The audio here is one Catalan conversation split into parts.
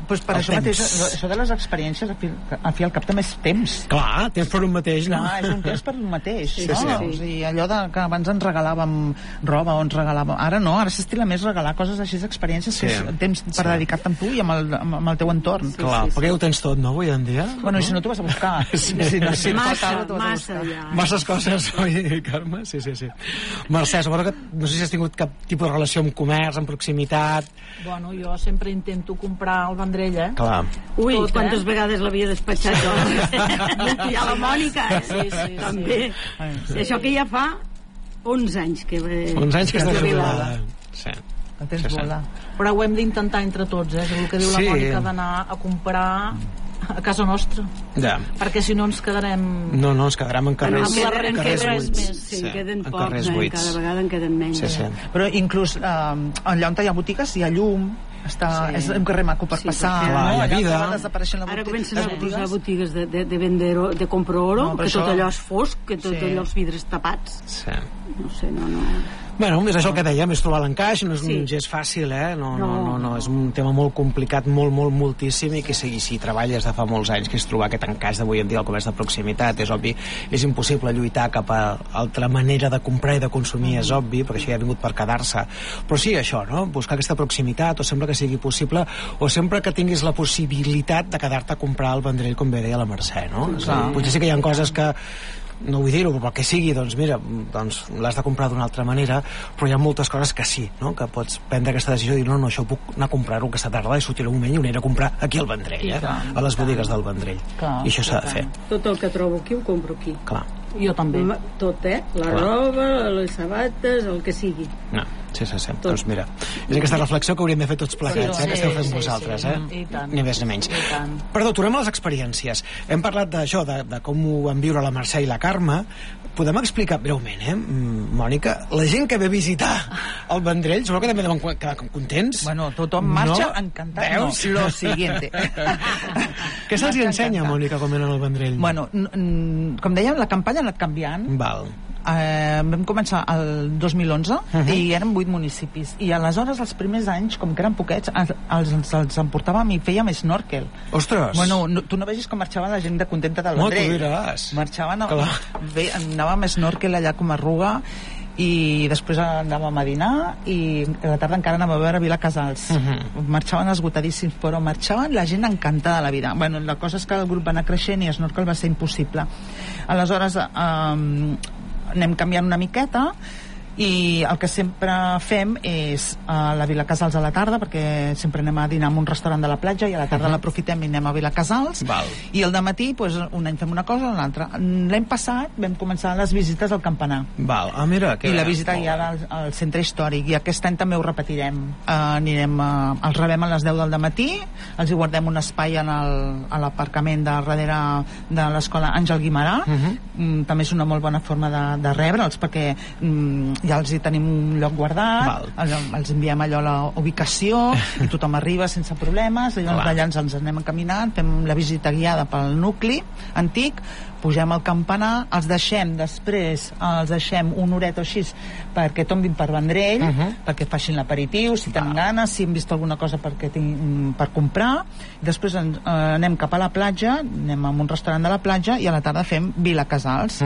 Doncs per això mateix, això de les experiències, al fi al cap també és temps. Clar, temps per un mateix, no? Clar, és un temps per un mateix, no? Sí. O sigui, allò que abans ens regalàvem roba o ens regalàvem... Ara no, ara s'estila més regalar coses així, experiències, que és temps per dedicar-te amb tu i amb el teu entorn. Clar, perquè ho tens tot, no, avui en dia? Bueno, i si no t'ho vas a buscar. Masses coses, oi, Carme? Sí. Mercè, suposo que no sé si has tingut cap tipus de relació amb comerç, amb proximitat... Bueno, jo sempre intento comprar al Vendrell, Clar. Ui, quantes vegades l'havia despatxat jo? I a la Mònica, Sí. també. I això que ja fa 11 anys que... 11 anys que estàs jubilada. Sí. Però ho hem d'intentar entre tots, és el que diu la Mònica, d'anar a comprar a casa nostra, perquè si no ens quedarem... No, ens quedarem en carrers buits. Sí, en queden pocs, cada vegada en queden menys. Però inclús allà on hi ha botigues hi ha llum, és un carrer maco per passar, hi ha vida. Ara comencen a posar botigues de compro oro, que tot allò és fosc, que tot allò els vidres tapats. No sé, no... Bueno, és això el que dèiem, és trobar l'encaix, no és un gest fàcil, no, és un tema molt complicat, moltíssim, i que si treballes de fa molts anys, que és trobar aquest encaix d'avui en dia al comerç de proximitat, és obvi, és impossible lluitar cap a altra manera de comprar i de consumir, és obvi, perquè això ja ha vingut per quedar-se, però sí, això, no? Buscar aquesta proximitat, o sempre que sigui possible, o sempre que tinguis la possibilitat de quedar-te a comprar al Vendrell, com bé deia la Mercè, no? Potser sí que hi ha coses que no vull dir-ho, però que sigui, doncs mira, l'has de comprar d'una altra manera, però hi ha moltes coses que sí, no? Que pots prendre aquesta decisió i dir, no, això puc anar a comprar-ho aquesta tarda i sortir un moment i ho aniré a comprar aquí al Vendrell, a les botigues del Vendrell. I això s'ha de fer. Tot el que trobo aquí ho compro aquí. Clar. Jo també. Tot, la roba, les sabates, el que sigui. Sí. Doncs mira, és aquesta reflexió que hauríem de fer tots plegats, que esteu fent vosaltres, ni més ni menys. Perdó, tornem a les experiències. Hem parlat d'això, de com ho van viure la Mercè i la Carme. Podem explicar breument, Mònica, la gent que ve a visitar el Vendrell, suposo que també deuen quedar contents? Bueno, tothom marxa encantat. Veus? No, lo siguiente. Què se'ls ensenya, Mònica, com eren al Vendrell? Bueno, com dèiem, la campanya ha anat canviant. Val. Vam començar el 2011 i érem 8 municipis, i aleshores els primers anys, com que eren poquets, els emportàvem i fèiem snorkel. Ostres! Bueno, tu no vegis com marxava la gent de contenta del Vendrell. Marxaven, anàvem a snorkel allà com a Ruga, i després anàvem a dinar i a la tarda encara anàvem a veure Vila Casals. Marxaven esgotadíssims, però marxaven la gent encantada de la vida. Bueno, la cosa és que el grup va anar creixent i snorkel va ser impossible. Aleshores anem canviant una miqueta, i el que sempre fem és a la Vila Casals a la tarda, perquè sempre anem a dinar en un restaurant de la platja i a la tarda l'aprofitem i anem a Vila Casals. I al dematí, un any fem una cosa, l'altre. L'any passat vam començar les visites al campanar. Mira, i la visita guiada al centre històric, i aquest any també ho repetirem. Els rebem a les 10 del dematí, els hi guardem un espai a l'aparcament de darrere de l'escola Àngel Guimarà. També és una molt bona forma de rebre'ls, perquè ja els hi tenim un lloc guardat, els enviem allò a la ubicació i tothom arriba sense problemes. Allà ens anem encaminant, fem la visita guiada pel nucli antic, pugem al campanar, els deixem una horeta o així perquè tombin per Vendrell, perquè facin l'aperitiu, si tenen ganes, si hem vist alguna cosa per comprar. Després anem cap a la platja, anem a un restaurant de la platja, i a la tarda fem Vila Casals.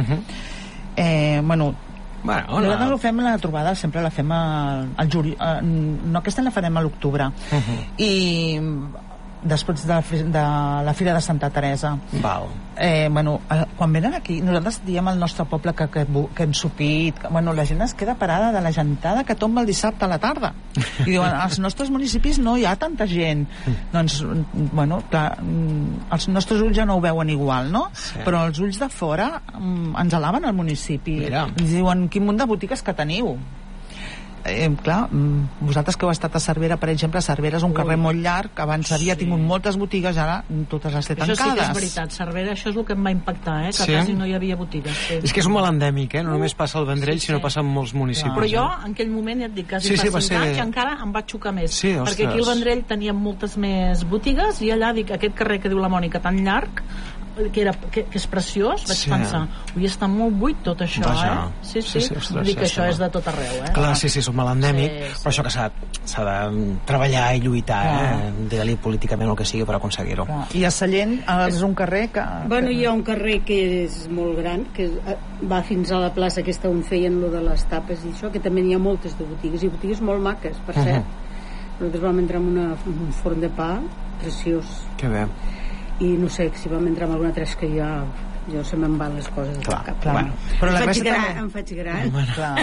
Nosaltres ho fem, la trobada sempre la fem al juliol, no, aquesta la farem a l'octubre, i després de la Fira de Santa Teresa. Quan venen aquí, nosaltres diem al nostre poble que hem sopit, la gent es queda parada de la gentada que tomba el dissabte a la tarda, i diuen, als nostres municipis no hi ha tanta gent. Doncs, clar, els nostres ulls ja no ho veuen igual, no? Però els ulls de fora ens alaben al municipi, ens diuen quin munt de botigues que teniu. Clar, vosaltres que heu estat a Cervera, per exemple, Cervera és un carrer molt llarg, abans havia tingut moltes botigues, ara totes les té tancades. Això sí que és veritat, Cervera, això és el que em va impactar, que quasi no hi havia botigues. És que és un mal endèmic, no només passa al Vendrell, sinó passa en molts municipis. Però jo, en aquell moment, ja et dic, quasi fa 5 anys, encara em va xocar més, perquè aquí al Vendrell teníem moltes més botigues, i allà, dic, aquest carrer que diu la Mònica, tan llarg, que és preciós, vaig pensar, ui, està molt buit tot això, Sí, dic que això és de tot arreu, Clar, sí, som mal endèmic, però això que s'ha de treballar i lluitar, digue-li políticament el que sigui per aconseguir-ho. I a Sallent és un carrer que... Bueno, hi ha un carrer que és molt gran, que va fins a la plaça aquesta on feien lo de les tapes i això, que també hi ha moltes de botigues, i botigues molt maques, per cert. Nosaltres vam entrar en un forn de pa preciós. Que bé. I no sé, si vam entrar en alguna altra que jo se me'n van les coses del cap. Bueno. Però em faig gran.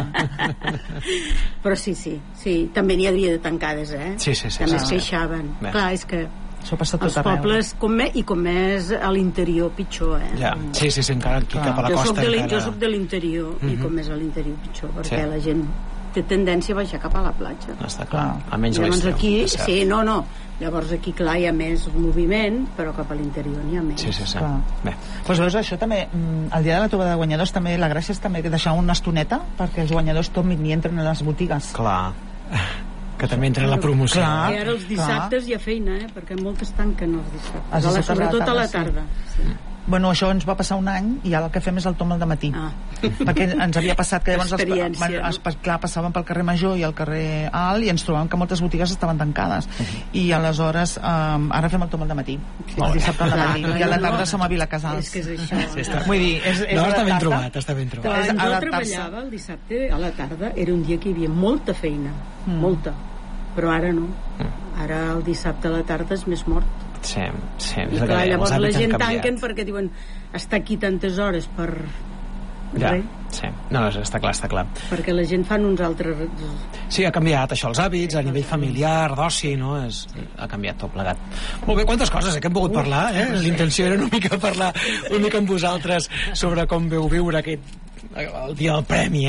Però sí, també n'hi havia de tancades, Sí. També es queixaven. Clar, és que els pobles, com més a l'interior, pitjor, Sí, encara aquí cap a la costa. Jo soc de l'interior, i com més a l'interior, pitjor, perquè la gent té tendència a baixar cap a la platja. Està clar, almenys llavors aquí, llavors aquí, clar, hi ha més moviment, però cap a l'interior n'hi ha més. Sí. Bé. Doncs veus, això també, el dia de la trobada de guanyadors, també la gràcia és també deixar una estoneta perquè els guanyadors tornin i entren a les botigues. Clar, que també entra en la promoció. I ara els dissabtes hi ha feina, perquè moltes tanquen els dissabtes. Sobretot a la tarda. Bueno, això ens va passar un any i ara el que fem és el tom al dematí. Perquè ens havia passat que llavors passàvem pel carrer Major i el carrer Alt i ens trobàvem que moltes botigues estaven tancades. I aleshores ara fem el tom al dematí. El dissabte al dematí. I a la tarda som a Vilacasals. És que és això. Vull dir, està ben trobat, està ben trobat. Quan jo treballava el dissabte a la tarda era un dia que hi havia molta feina, molta. Però ara no. Ara el dissabte a la tarda és més mort. Sí. I clar, llavors la gent tanquen perquè diuen està aquí tantes hores per res. Sí, no, està clar. Perquè la gent fan uns altres... Sí, ha canviat això, els hàbits, a nivell familiar, d'oci, no? Ha canviat tot plegat. Molt bé, quantes coses que hem pogut parlar, L'intenció era una mica parlar una mica amb vosaltres sobre com veu viure el dia del premi,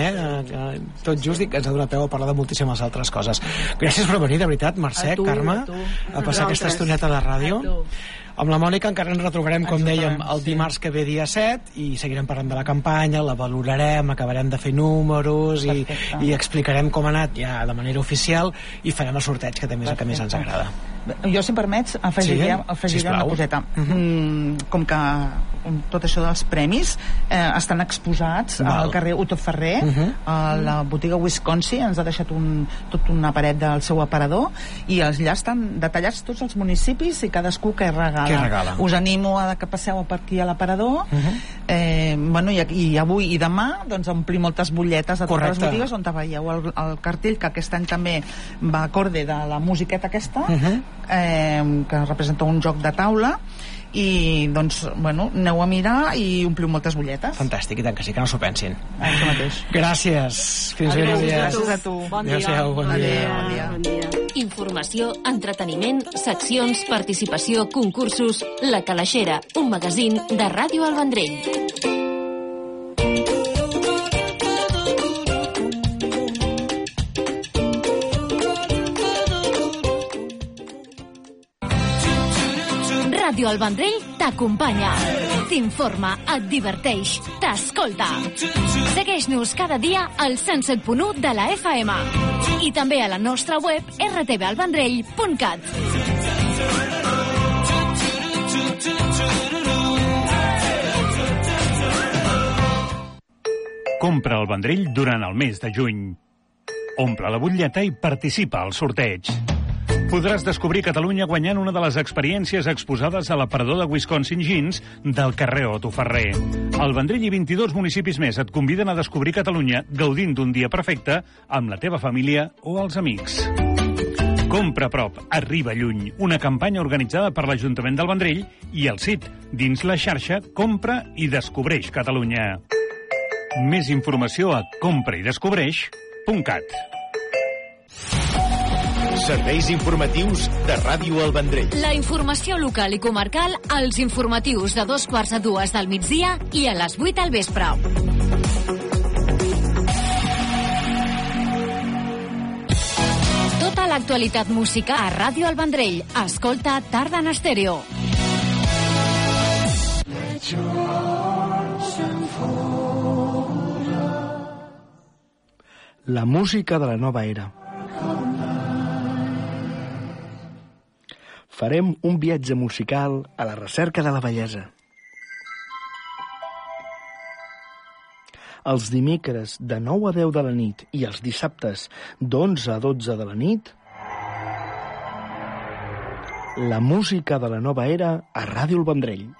tot just dic que ens ha donat peu a parlar de moltíssimes altres coses. Gràcies per venir, de veritat, Mercè, Carme, a passar aquesta estoneta de ràdio. Amb la Mònica encara ens retrobarem, com dèiem, el dimarts que ve dia 7 i seguirem parlant de la campanya, la valorarem, acabarem de fer números i explicarem com ha anat ja de manera oficial i farem el sorteig, que també és el que més ens agrada. Jo, si em permets, afegiré una coseta. Com que tot això dels premis estan exposats al carrer Otto Ferrer, a la botiga Wisconsin, ens ha deixat tot una paret del seu aparador i allà estan detallats tots els municipis i cadascú que regala. Us animo a que passeu per aquí a l'aparador, i avui i demà doncs omplir moltes butlletes de totes les botigues on veieu el cartell, que aquest any també va acorde de la musiqueta aquesta, que representa un joc de taula, i doncs, aneu a mirar i ompliu moltes butlletes. Fantàstic, i tant que sí, que no s'ho pensin. Això mateix. Gràcies. Fins ben aviat. Gràcies a tu. Bon dia. Informació, entreteniment, seccions, participació, concursos. La Calaixera, un magazín de Ràdio El Vendrell. Ràdio El Vendrell t'acompanya, t'informa, et diverteix, t'escolta. Segueix-nos cada dia al 107.1 de la FM i també a la nostra web rtvalvendrell.cat. Compra el Vendrell durant el mes de juny. Omple la butlleta i participa al sorteig. Podràs descobrir Catalunya guanyant una de les experiències exposades a l'aparador de Wisconsin Jeans del carrer Otto Ferrer. El Vendrell i 22 municipis més et conviden a descobrir Catalunya gaudint d'un dia perfecte amb la teva família o els amics. Compra a prop, arriba lluny. Una campanya organitzada per l'Ajuntament del Vendrell i el CIT, dins la xarxa Compra i Descobreix Catalunya. Més informació a compraidescobreix.cat. Serveis informatius de Ràdio El Vendrell. La informació local i comarcal als informatius de 2:45 del migdia i a les 8 del vespre. Tota l'actualitat musical a Ràdio El Vendrell. Escolta Tarda en Estèreo. La música de la nova era. Farem un viatge musical a la recerca de la bellesa. els dimecres de 9 a 10 de la nit i els dissabtes d'11 a 12 de la nit, la música de la nova era a Ràdio El Vendrell.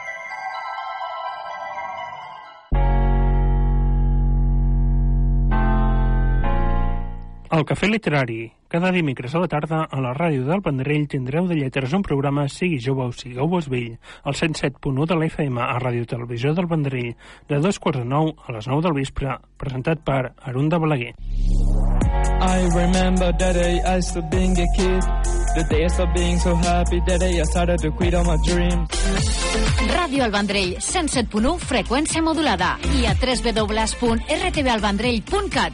El Cafè Literari. Cada dimecres a la tarda a la ràdio del Vendrell tindreu de lletres un programa Sigui jove o sigueu vell, al 107.1 de la FM a Ràdio Televisió del Vendrell, de 2:45 a les 9 del vespre, presentat per Arunda Balaguer. I remember that day I stood being a kid, the days of being so happy that I started to quit all my dreams. Ràdio El Vendrell, 107.1, freqüència modulada, i a www.rtvalvendrell.cat.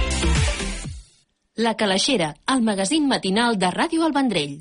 La Calaixera, el magazín matinal de Ràdio El Vendrell.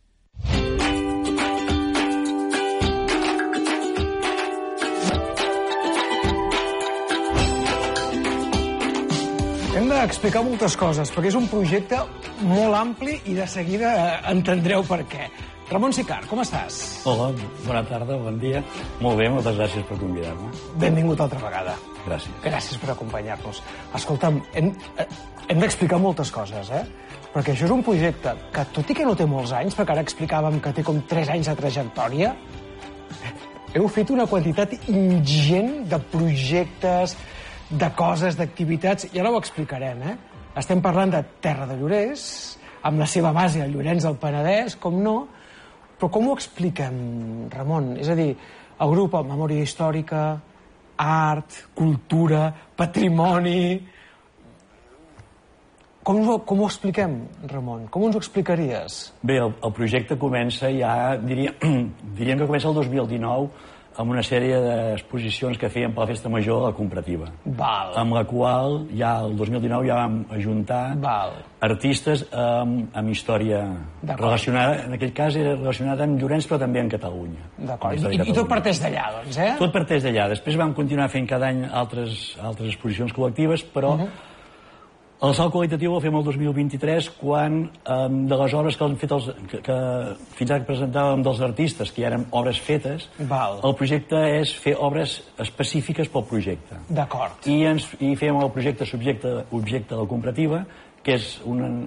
Hem d'explicar moltes coses, perquè és un projecte molt ampli i de seguida entendreu per què. Ramon Sicart, com estàs? Hola, bona tarda, bon dia. Molt bé, moltes gràcies per convidar-me. Benvingut altra vegada. Gràcies. Gràcies per acompanyar-nos. Escolta'm, hem d'explicar moltes coses, perquè això és un projecte que, tot i que no té molts anys, perquè ara explicàvem que té com 3 anys de trajectòria, heu fet una quantitat ingent de projectes, de coses, d'activitats, i ara ho explicarem, Estem parlant de Terra de Llorers, amb la seva base a Llorenç del Penedès, com no, però com ho expliquem, Ramon? És a dir, agrupa memòria històrica, art, cultura, patrimoni... Com ho expliquem, Ramon? Com ens ho explicaries? Bé, el projecte comença ja, diríem que comença el 2019 amb una sèrie d'exposicions que fèiem per la Festa Major a la Comparativa. Amb la qual ja el 2019 ja vam ajuntar artistes amb història relacionada, en aquell cas era relacionada amb Llorenç però també amb Catalunya. D'acord, i tot parteix d'allà, doncs, Tot parteix d'allà. Després vam continuar fent cada any altres exposicions col·lectives, però el salt qualitatiu el fem el 2023 quan de les obres que han fet que fins ara presentàvem dels artistes, que ja eren obres fetes, el projecte és fer obres específiques pel projecte. D'acord. I fem el projecte subjecte de la comparativa, que és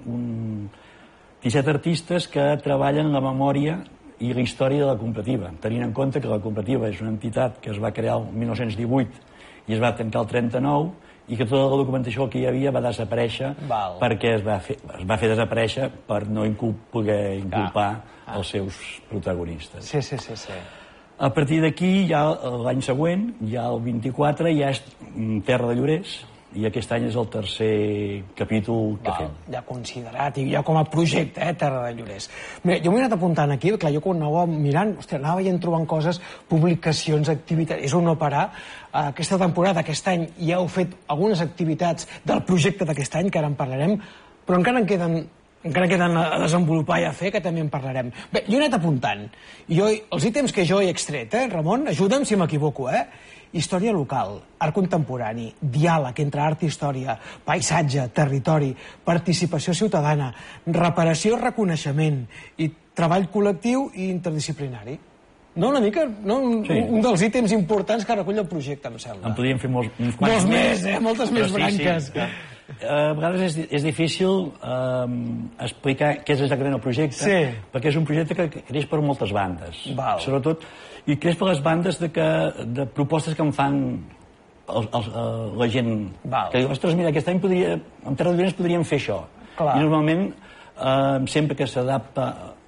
17 artistes que treballen la memòria i la història de la comparativa, tenint en compte que la comparativa és una entitat que es va crear el 1918 i es va tancar el 39, i que tota la documentació que hi havia va desaparèixer perquè es va fer desaparèixer per no poder inculpar els seus protagonistes. Sí. A partir d'aquí, ja l'any següent, ja el 24, ja és Terra de Llorers, i aquest any és el tercer capítol que fem. Ja considerat, i ja com a projecte, Terra de Llorers. Mira, jo m'he anat apuntant aquí, clar, jo quan anava mirant, anava veient trobant coses, publicacions, activitats, és un no parar. Aquesta temporada, aquest any, ja heu fet algunes activitats del projecte d'aquest any, que ara en parlarem, però encara en queden a desenvolupar i a fer, que també en parlarem. Bé, jo he anat apuntant, i els ítems que jo he extret, Ramon, ajuda'm si m'equivoco, història local, art contemporani, diàleg entre art i història, paisatge, territori, participació ciutadana, reparació, reconeixement i treball col·lectiu i interdisciplinari. No, una mica, un dels ítems importants que recull el projecte, em sembla. En podríem fer molts més, moltes més branques. A vegades és difícil explicar què és exactament el projecte, perquè és un projecte que creix per moltes bandes, sobretot, i creix per les bandes de propostes que em fan la gent, que diu, ostres, mira, aquest any amb Terra de Llorens podríem fer això. I normalment, sempre que s'adapta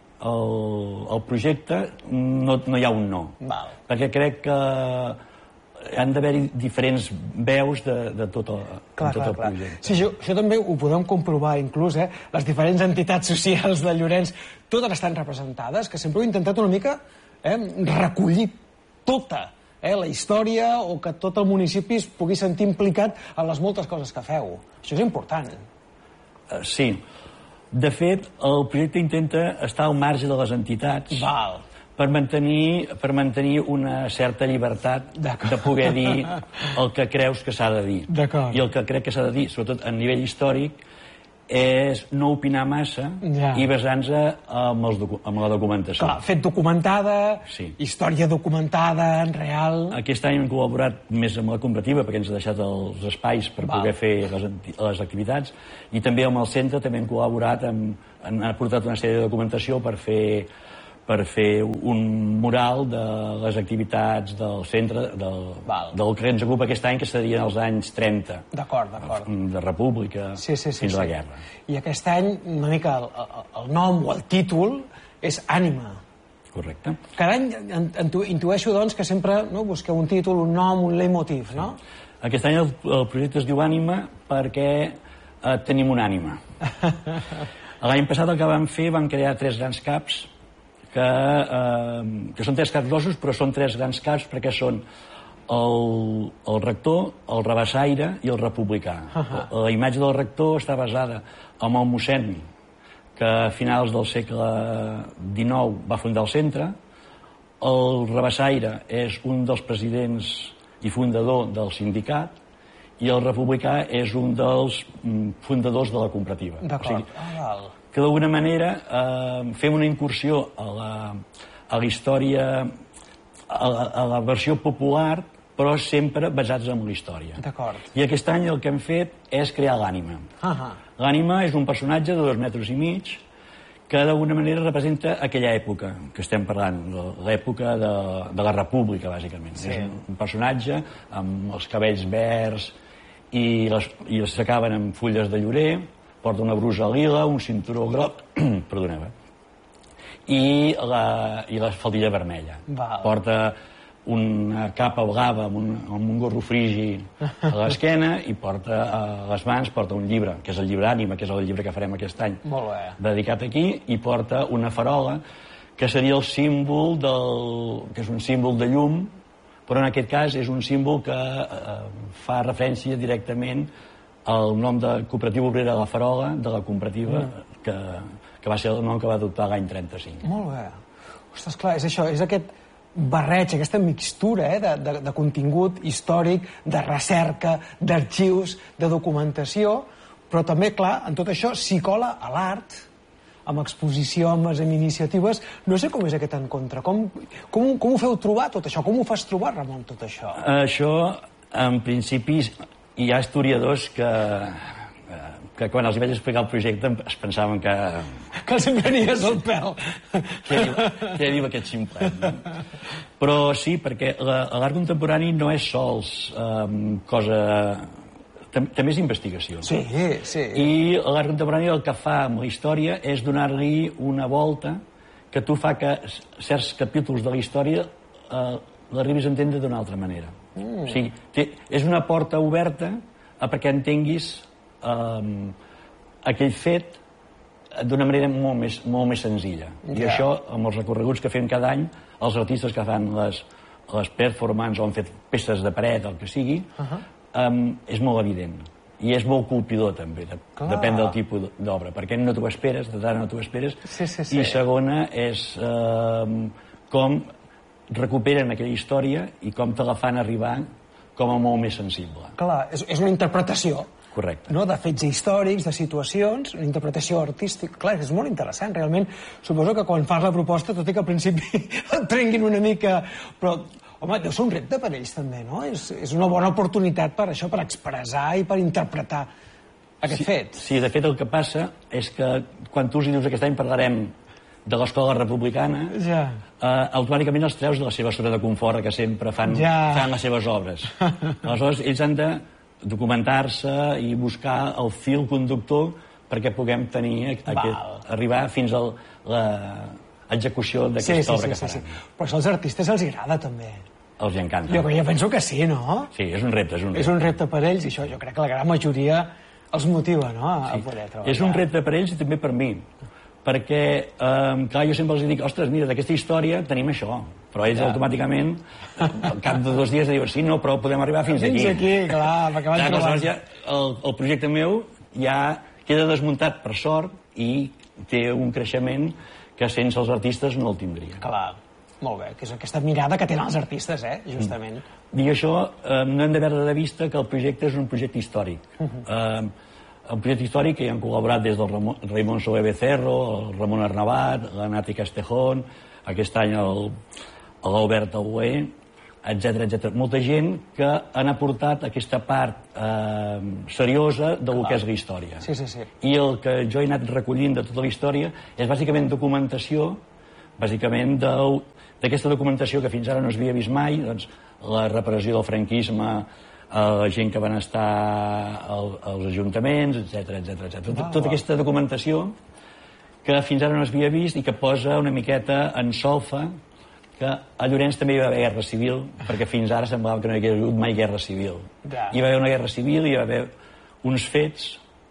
el projecte, no hi ha un no, perquè crec que han d'haver-hi diferents veus de tot el projecte. Sí, això també ho podem comprovar inclús, les diferents entitats socials de Llorenç, totes estan representades, que sempre heu intentat una mica recollir tota la història, o que tot el municipi es pugui sentir implicat en les moltes coses que feu. Això és important. Sí. De fet, el projecte intenta estar al marge de les entitats per mantenir una certa llibertat de poder dir el que creus que s'ha de dir. I el que crec que s'ha de dir, sobretot a nivell històric, és no opinar massa i basant-se en la documentació. Clar, fet documentada, història documentada, en real... Aquest any hem col·laborat més amb la comparativa perquè ens ha deixat els espais per poder fer les activitats, i també amb el centre també hem col·laborat, han aportat una sèrie de documentació per fer un mural de les activitats del centre, del que ens ocupa aquest any, que serien els anys 30. D'acord. De república fins a la guerra. I aquest any, una mica, el nom o el títol és Ànima. Correcte. Cada any intueixo, doncs, que sempre busqueu un títol, un nom, un leitmotiv, no? Aquest any el projecte es diu Ànima perquè tenim una ànima. L'any passat el que vam fer, vam crear 3 grans caps, que són 3 caps grossos, però són 3 grans caps perquè són el rector, el rabassaire i el republicà. La imatge del rector està basada en el mossèn, que a finals del segle XIX va fundar el centre. El rabassaire és un dels presidents i fundador del sindicat, i el republicà és un dels fundadors de la cooperativa. D'acord. Que d'alguna manera fem una incursió a la història, a la versió popular, però sempre basats en la història. D'acord. I aquest any el que hem fet és crear l'Ànima. L'Ànima és un personatge de 2,5 metres que d'alguna manera representa aquella època que estem parlant, l'època de la República, bàsicament. És un personatge amb els cabells verds i s'acaben amb fulles de llorer, porta una brusa lila, un cinturó groc, perdoneu, i la faldilla vermella. Porta una capa blava amb un gorro frigi a l'esquena i porta a les mans un llibre, que és el llibre Ànima, que és el llibre que farem aquest any, dedicat aquí, i porta una farola, que seria el símbol que és un símbol de llum, però en aquest cas és un símbol que fa referència directament el nom de Cooperativa Obrera de la Farola, de la cooperativa, que va ser el nom que va adoptar l'any 35. Molt bé. Ostres, clar, és això, és aquest barreig, aquesta mixtura de contingut històric, de recerca, d'arxius, de documentació, però també, clar, en tot això s'hi cola a l'art, amb exposicions, amb iniciatives. No sé com és aquest encontre. Com ho feu trobar, tot això? Com ho fas trobar, Ramon, tot això? Això, en principi, hi ha historiadors que quan els vaig explicar el projecte es pensaven que els emprenies el pèl. Què diu aquest ximplet? Però sí, perquè l'art contemporani no és sols cosa... També és investigació. Sí. I l'art contemporani el que fa amb la història és donar-li una volta que tu fa que certs capítols de la història l'arribis a entendre d'una altra manera. O sigui, és una porta oberta perquè entenguis aquell fet d'una manera molt més senzilla. I això, amb els recorreguts que fem cada any, els artistes que fan les performances o han fet peces de paret, el que sigui, és molt evident. I és molt colpidor, també. Depèn del tipus d'obra. Perquè no t'ho esperes, de tant no t'ho esperes. I segona és com recuperen aquella història i com te la fan arribar com a molt més sensible. Clar, és una interpretació. Correcte. De fets històrics, de situacions, una interpretació artística. Clar, és molt interessant, realment. Suposo que quan fas la proposta, tot i que al principi et trenguin una mica... Però, home, deu ser un repte per ells, també, no? És una bona oportunitat per això, per expressar i per interpretar aquest fet. Sí, de fet, el que passa és que quan tu els dius aquest any parlarem de l'escola republicana, automàticament els treus de la seva zona de confort que sempre fan les seves obres. Aleshores, ells han de documentar-se i buscar el fil conductor perquè puguem arribar fins a l'execució d'aquesta obra que faran. Però això als artistes els agrada, també. Els encanta. Jo penso que sí, no? Sí, és un repte. És un repte per ells i això jo crec que la gran majoria els motiva, no?, a poder treballar. És un repte per ells i també per mi. Perquè, clar, jo sempre els dic, ostres, mira, d'aquesta història tenim això, però ells automàticament, al cap de 2 dies, diuen, sí, no, però podem arribar fins aquí. Fins aquí, clar, perquè van trobant. El projecte meu ja queda desmuntat, per sort, i té un creixement que sense els artistes no el tindria. Clar, molt bé, que és aquesta mirada que tenen els artistes, justament. Dic això, no hem de perdre de vista que el projecte és un projecte històric. un projecte històric que hi han col·laborat des del Raimon Soler Becerro, el Ramon Arnabat, la Nati Castejón, aquest any l'Albert Auer, etc. Molta gent que han aportat aquesta part seriosa del que és la història. I el que jo he anat recollint de tota la història és bàsicament documentació, bàsicament d'aquesta documentació que fins ara no s'havia vist mai, doncs la repressió del franquisme, la gent que van estar als ajuntaments, etc. Tota aquesta documentació que fins ara no s'havia vist i que posa una miqueta en solfa que a Llorenç també hi va haver guerra civil, perquè fins ara semblava que no hi havia hagut mai guerra civil. Hi va haver una guerra civil i hi va haver uns fets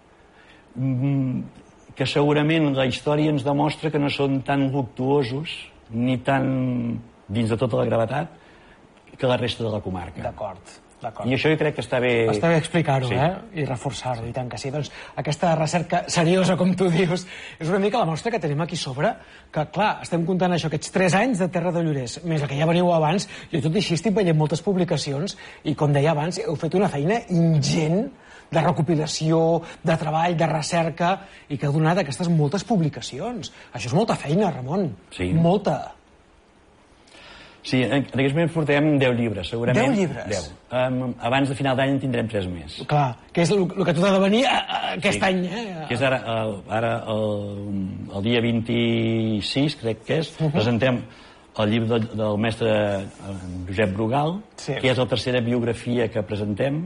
que segurament la història ens demostra que no són tan luctuosos ni tan dins de tota la gravetat que la resta de la comarca. D'acord. I això jo crec que està bé... Està bé explicar-ho, i reforçar-ho, i tant que sí. Doncs aquesta recerca seriosa, com tu dius, és una mica la mostra que tenim aquí sobre, que, clar, estem comptant això, aquests 3 anys de Terra de Llorers, més el que ja veniu abans, i tot i així estic veient moltes publicacions, i com deia abans, heu fet una feina ingent de recopilació, de treball, de recerca, i que ha donat aquestes moltes publicacions. Això és molta feina, Ramon. Sí. Molta. Sí, en aquests moments portem 10 llibres, segurament. 10 llibres? 10. Abans de final d'any en tindrem 3 més. Clar, que és el que tot ha de venir aquest any, Que és ara el dia 26, crec que és, presentem el llibre del mestre Josep Brugal, que és la tercera biografia que presentem.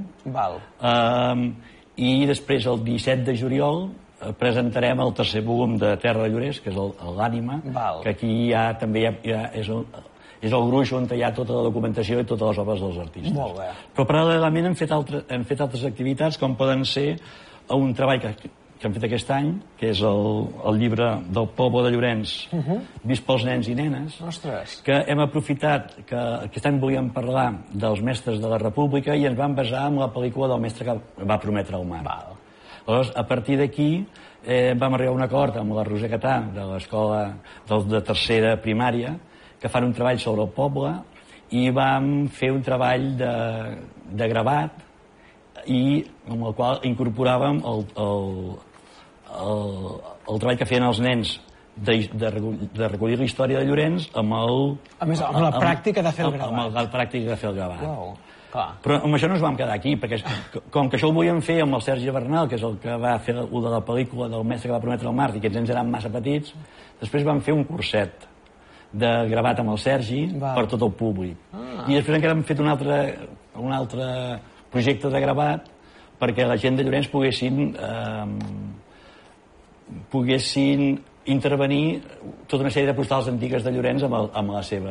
I després, el 17 de juliol, presentarem el tercer volum de Terra de Llorers, que és l'Ànima, que aquí ja també és el gruix on hi ha tota la documentació i totes les obres dels artistes. Molt bé. Però paral·lelament hem fet altres activitats, com poden ser un treball que hem fet aquest any, que és el llibre del poble de Llorenç, vist pels nens i nenes, que hem aprofitat que aquest any volíem parlar dels mestres de la República i ens vam basar en la pel·lícula del mestre que va prometre el mar. Aleshores, a partir d'aquí vam arribar a un acord amb la Roser Catà, de l'escola de tercera primària, que fan un treball sobre el poble, i vam fer un treball de gravat i amb el qual incorporàvem el treball que feien els nens de recollir la història de Llorenç amb la pràctica de fer el gravat. Amb la pràctica de fer el gravat. Però amb això no ens vam quedar aquí, perquè com que això ho volíem fer amb el Sergi Bernal, que és el que va fer el de la pel·lícula del mestre que va prometre el mar, i que els nens eren massa petits, després vam fer un curset de gravat amb el Sergi per tot el públic. I després encara hem fet un altre projecte de gravat perquè la gent de Llorenç poguessin intervenir tota una sèrie de postals antigues de Llorenç amb la seva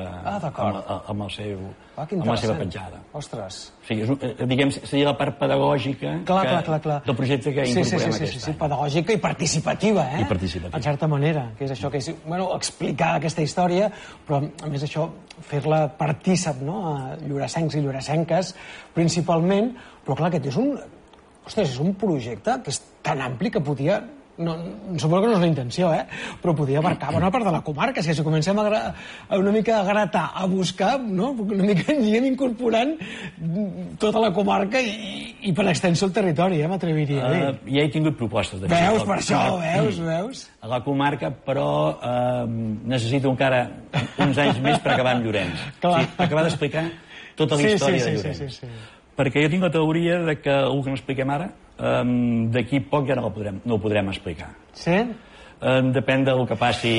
petjada. Ostres. Diguem, seria la part pedagògica del projecte que incorporem aquest any. Pedagògica i participativa, en certa manera, que és això, que és explicar aquesta història, però a més això, fer-la partícip, a lloresencs i lloresenques principalment, però clar, aquest és un projecte que és tan ampli que podia... suposo que no és la intenció, però podia abarcar bona part de la comarca. Si comencem una mica a gratar, a buscar, una mica anirem incorporant tota la comarca i per l'extensió el territori, m'atreviria a dir. Ja he tingut propostes de Veus, per això, veus? A la comarca, però necessito encara uns anys més per acabar amb Llorenç. Per acabar d'explicar tota la història de Llorenç. Perquè jo tinc la teoria que el que no expliquem ara, d'aquí poc ja no ho podrem explicar. Sí? Depèn del que passi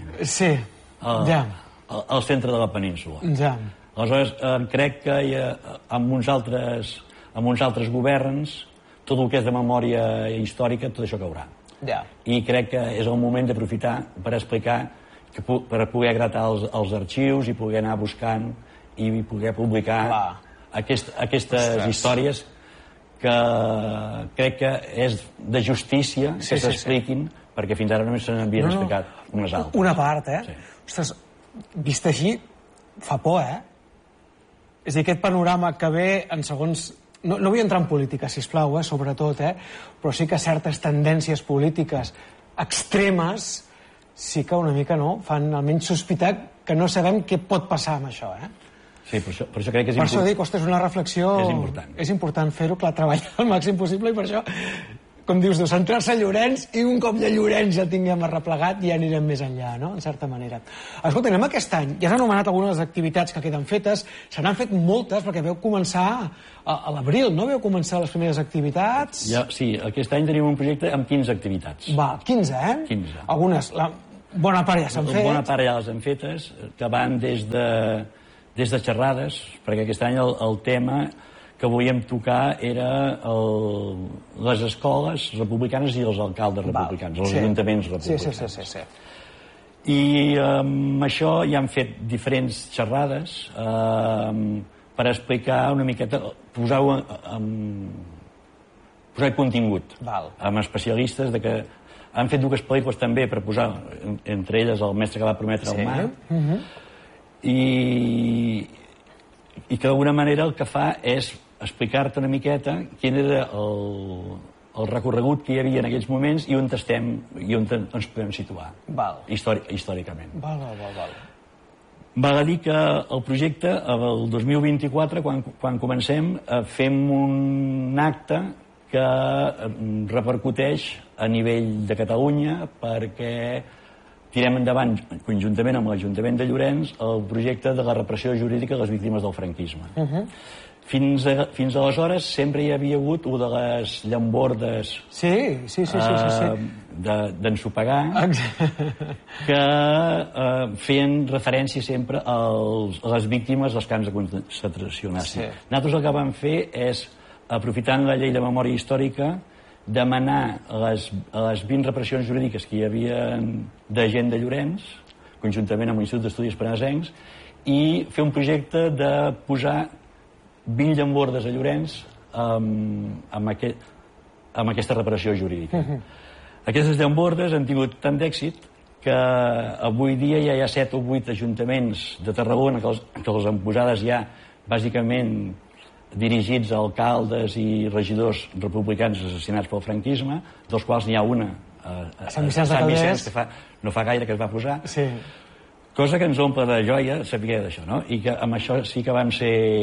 al centre de la península. Aleshores, crec que amb uns altres governs, tot el que és de memòria històrica, tot això caurà. I crec que és el moment d'aprofitar per explicar, per poder gratar els arxius i poder anar buscant i poder publicar aquestes històries que crec que és de justícia que s'expliquin, perquè fins ara només se n'havien explicat unes altres. Una part, Ostres, vist així, fa por, És a dir, aquest panorama que ve en segons... No vull entrar en política, sisplau, sobretot, però sí que certes tendències polítiques extremes sí que una mica fan almenys sospitar que no sabem què pot passar amb això, Sí, per això crec que és important. Per això dic, ostres, una reflexió... És important. És important fer-ho, clar, treballar al màxim possible, i per això com dius tu, centrar-se a Llorenç i un cop de Llorenç ja tinguem arreplegat ja anirem més enllà, no?, en certa manera. Escolta, anem aquest any. Ja s'han anomenat algunes de les activitats que queden fetes. Se n'han fet moltes perquè veu començar a l'abril, no? Veu començar les primeres activitats? Sí, aquest any tenim un projecte amb 15 activitats. 15, eh? 15. Algunes, bona part ja s'han fet. Bona part ja les han fetes, que van des de xerrades, perquè aquest any el tema que volíem tocar era les escoles republicanes i els alcaldes republicans, els ajuntaments republicans. Sí. I amb això ja han fet diferents xerrades per explicar una miqueta, posar-hi contingut amb especialistes que han fet dues pel·lícules també per posar, entre elles El mestre que va prometre el mar, i que d'alguna manera el que fa és explicar-te una miqueta quin era el recorregut que hi havia en aquells moments i on estem i on ens podem situar històricament. Val a dir que el projecte, el 2024, quan comencem, fem un acte que repercuteix a nivell de Catalunya perquè tirem endavant, conjuntament amb l'Ajuntament de Llorenç, el projecte de la repressió jurídica de les víctimes del franquisme. Fins aleshores sempre hi havia hagut una de les llambordes d'ensopegar que feien referència sempre a les víctimes dels camps de concentració nazi. Nosaltres el que vam fer és, aprofitant la llei de memòria històrica, demanar a les 20 repressions jurídiques que hi havia de gent de Llorenç, conjuntament amb l'Institut d'Estudis Penesencs, i fer un projecte de posar 20 llambordes a Llorenç amb aquesta reparació jurídica. Aquestes llambordes han tingut tant d'èxit que avui dia ja hi ha 7 o 8 ajuntaments de Tarragona que les han posades ja bàsicament dirigits a alcaldes i regidors republicans assassinats pel franquisme, dels quals n'hi ha una a Sant Vicenç, que no fa gaire que es va posar, cosa que ens omple de joia saber d'això, no? I que amb això sí que vam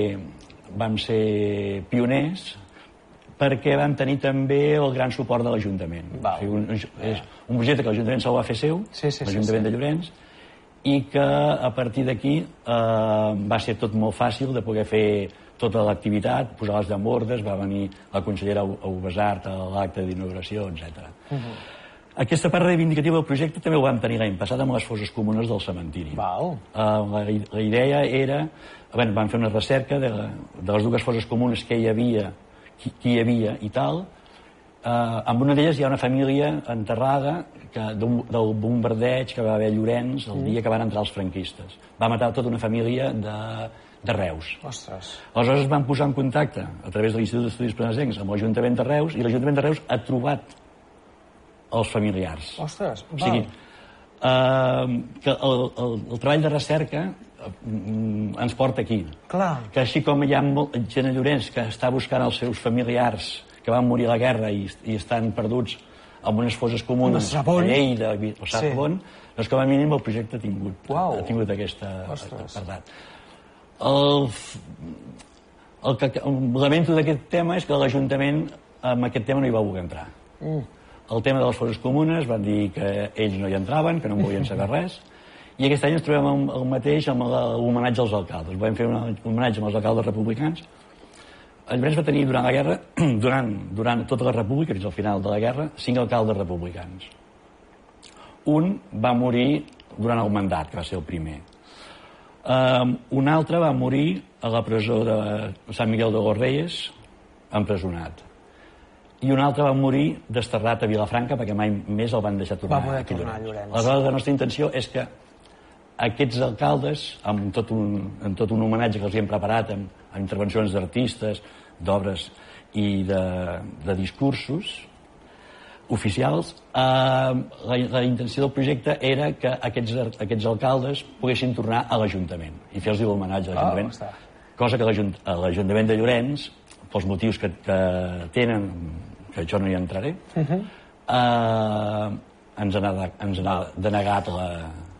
ser pioners perquè vam tenir també el gran suport de l'Ajuntament. És un projecte que l'Ajuntament se'l va fer seu, l'Ajuntament de Llorenç, i que a partir d'aquí va ser tot molt fàcil de poder fer tota l'activitat, posar les llambordes, va venir la consellera Ubesart a l'acte d'inauguració, etc. Aquesta part reivindicativa del projecte també ho vam tenir l'any passat amb les fosses comunes del cementiri. La idea era... Vam fer una recerca de les dues fosses comunes que hi havia, qui hi havia i tal. Amb una d'elles hi ha una família enterrada del bombardeig que va haver a Llorenç el dia que van entrar els franquistes. Va matar tota una família de Reus. Aleshores es van posar en contacte a través de l'Institut d'Estudis Penesencs amb l'Ajuntament de Reus i l'Ajuntament de Reus ha trobat els familiars. O sigui, que el treball de recerca ens porta aquí. Que així com hi ha gent a Llorenç que està buscant els seus familiars que van morir a la guerra i estan perduts amb unes fosses comunes a Lleida o Sarbon, doncs com a mínim el projecte ha tingut aquesta apartat. Lamento d'aquest tema és que l'Ajuntament amb aquest tema no hi va voler entrar. El tema de les fosses comunes van dir que ells no hi entraven, que no en volien saber res, i aquest any ens trobem el mateix amb l'homenatge als alcaldes. Vam fer un homenatge als alcaldes republicans. Llorenç va tenir durant la guerra, durant tota la república, fins al final de la guerra, 5 alcaldes republicans. Un va morir durant el mandat, que va ser el primer. Un altre va morir a la presó de Sant Miguel de los Reyes, empresonat. I un altre va morir desterrat a Vilafranca perquè mai més el van deixar tornar a Llorenç. Aleshores, la nostra intenció és que aquests alcaldes, amb tot un homenatge que els hem preparat amb intervencions d'artistes, d'obres i de discursos oficials, la intenció del projecte era que aquests alcaldes poguessin tornar a l'Ajuntament i fer-los l'homenatge a l'Ajuntament, cosa que l'Ajuntament de Llorenç, pels motius que tenen, que jo no hi entraré, ens ha denegat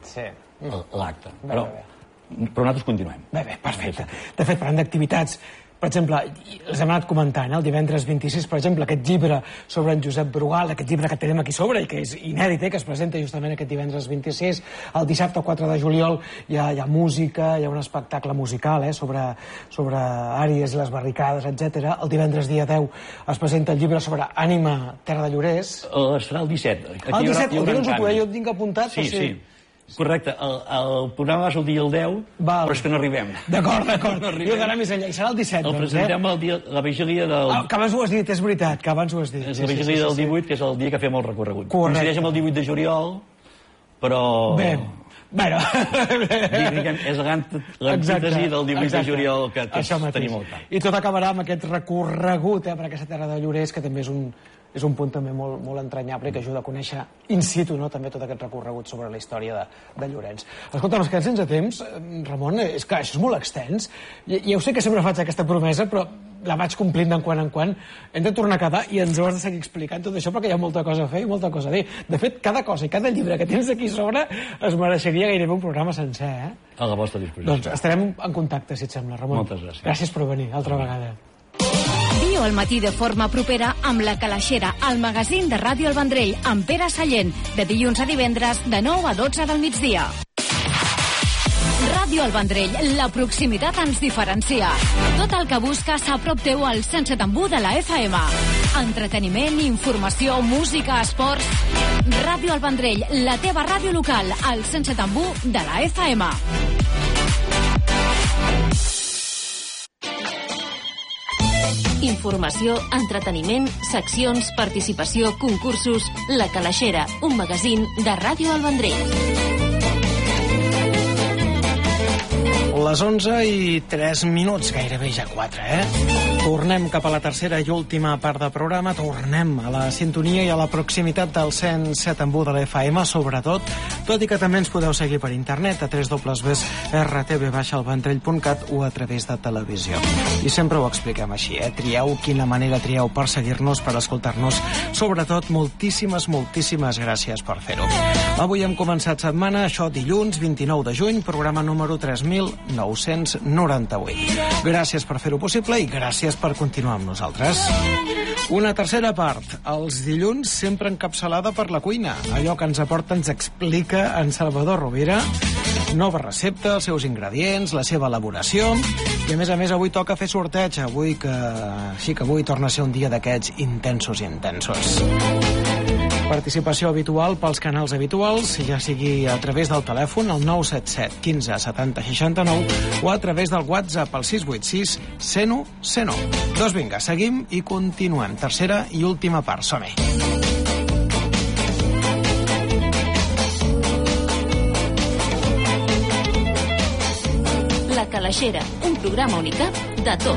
l'acte. Però nosaltres continuem. Bé, perfecte. De fet, parlant d'activitats, per exemple, els hem anat comentant, el divendres 26, per exemple, aquest llibre sobre en Josep Brugal, aquest llibre que tenim aquí sobre i que és inèdit, que es presenta justament aquest divendres 26, el dissabte 4 de juliol hi ha música, hi ha un espectacle musical sobre Àries i les barricades, etc. El divendres dia 10 es presenta el llibre sobre Ànima, Terra de Llorers. Serà el 17. El 17, el dilluns ho jo tinc apuntat. Sí. Correcte, el programa és el dia 10, però és que no arribem. D'acord. Jo d'anar més enllà. I serà el 17, doncs, presentem la vigília del... Que abans ho has dit, és veritat, que abans ho has dit. És la vigília del 18, que és el dia que fem el recorregut. Coincideix amb el 18 de juliol, però... Bé, bueno... És l'antítesi del 18 de juliol que tenim al cap. I tot acabarà amb aquest recorregut per aquesta Terra de Llorers, que també és un punt també molt entranyable i que ajuda a conèixer in situ també tot aquest recorregut sobre la història de Llorenç. Escolta, ens quedem sense temps, Ramon, és que això és molt extens. Ja ho sé que sempre faig aquesta promesa, però la vaig complint de quan en quan. Hem de tornar a quedar i ens ho has de seguir explicant tot això perquè hi ha molta cosa a fer i molta cosa a dir. De fet, cada cosa i cada llibre que tens aquí sobre es mereixeria gairebé un programa sencer, A la vostra disposició. Doncs estarem en contacte, si et sembla, Ramon. Moltes gràcies. Gràcies per venir, altra vegada. Viu al matí de forma propera amb La Calaixera, el magazín de Ràdio El Vendrell, amb Pere Sallent, de dilluns a divendres, de 9 a 12 del migdia. Ràdio El Vendrell, la proximitat ens diferencia. Tot el que busques a prop teu al 107.1 de la FM. Entreteniment, informació, música, esports... Ràdio El Vendrell, la teva ràdio local, al 107.1 de la FM. Informació, entreteniment, seccions, participació, concursos... La Calaixera, un magazín de Ràdio El Vendrell. Les 11:03, gairebé ja 4, Tornem cap a la tercera i última part del programa, tornem a la sintonia i a la proximitat del 107.1 de la FM, sobretot, tot i que també ens podeu seguir per internet a www.rtv-elvendrell.cat o a través de televisió. I sempre ho expliquem així, Trieu quina manera trieu per seguir-nos, per escoltar-nos, sobretot, moltíssimes gràcies per fer-ho. Avui hem començat setmana, això dilluns 29 de juny, programa número 3998. Gràcies per fer-ho possible i gràcies per continuar amb nosaltres. Una tercera part, els dilluns sempre encapçalada per la cuina. Allò que ens aporta, ens explica en Salvador Rovira. Nova recepta, els seus ingredients, la seva elaboració. I a més avui toca fer sorteig. Avui torna a ser un dia d'aquests intensos. Participació habitual pels canals habituals, ja sigui a través del telèfon, el 977 15 70 69, o a través del WhatsApp, el 686 101 101. Doncs vinga, seguim i continuem. Tercera i última part, som-hi. La Calaixera, un programa unicat de tot.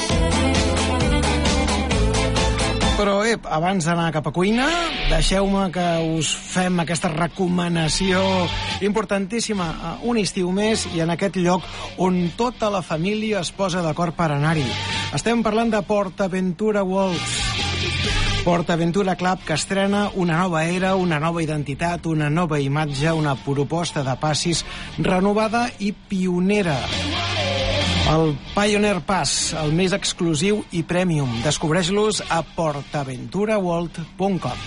Però, abans d'anar cap a cuina, deixeu-me que us fem aquesta recomanació importantíssima. Un estiu més i en aquest lloc on tota la família es posa d'acord per anar-hi. Estem parlant de PortAventura World. PortAventura Club, que estrena una nova era, una nova identitat, una nova imatge, una proposta de passis renovada i pionera. El Pioneer Pass, el més exclusiu i premium. Descobreix-los a portaventuraworld.com.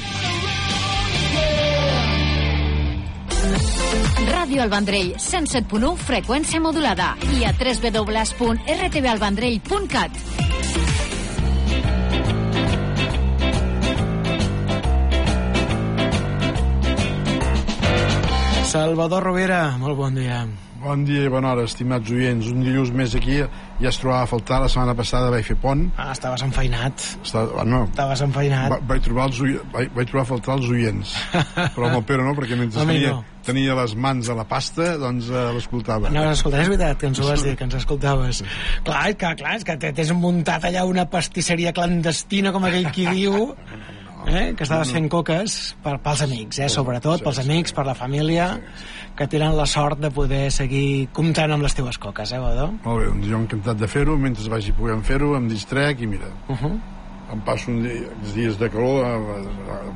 Ràdio El Vendrell, 107.1, freqüència modulada, i a www.rtvalvendrell.cat. Salvador Rovira, molt bon dia. Bon dia i bona hora, estimats oients. Un dilluns més aquí, ja es trobava a faltar. La setmana passada vaig fer pont. Estaves enfeinat. Estaves enfeinat. Vaig trobar a faltar els oients. Però amb el Pere no, perquè mentre tenia les mans a la pasta, doncs l'escoltava. No, és veritat, que ens ho vas dir, que ens escoltaves. Clar, és que t'has muntat allà una pastisseria clandestina, com aquell qui diu... que estaves fent coques pels amics, sobretot pels amics, per la família, que tenen la sort de poder seguir comptant amb les teves coques, Godó? Molt bé, doncs jo encantat de fer-ho, mentre vagi podent fer-ho, em distrec i mira. em passo dies de calor,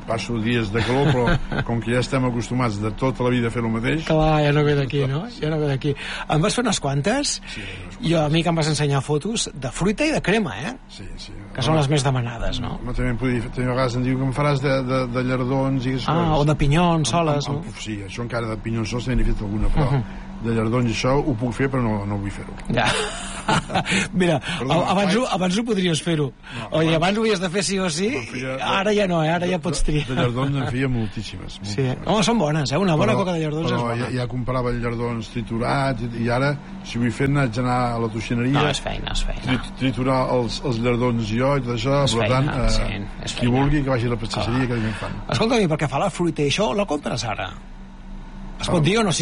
però com que ja estem acostumats de tota la vida a fer el mateix... Clar, ja no ve d'aquí, no? Ja no ve d'aquí. Em vas fer unes quantes? Sí, jo, a mi que em vas ensenyar fotos de fruita i de crema, Sí. Que són les més demanades, no? També a vegades em diu que em faràs de llardons i o de pinyons soles, no? Sí, això encara de pinyons soles n'he fet alguna, però de llardons i això ho puc fer, però no vull fer-ho. Ja. Mira, abans ho podries fer-ho. Oi, abans ho havies de fer sí o sí, ara ja no, ara ja pots triar. De llardons en feia moltíssimes. Sí. Home, són bones, una bona coca de llardons és bona. Ja comprava llardons triturats i ara, si vull fer, haig d'anar a la toxineria. No, és feina. Triturar els llardons jo i tot això, per tant, qui vulgui que vagi a la pastisseria que li fan. Escolta, perquè fa la fruita i això, la compres ara? Es pot dir o no? Sí,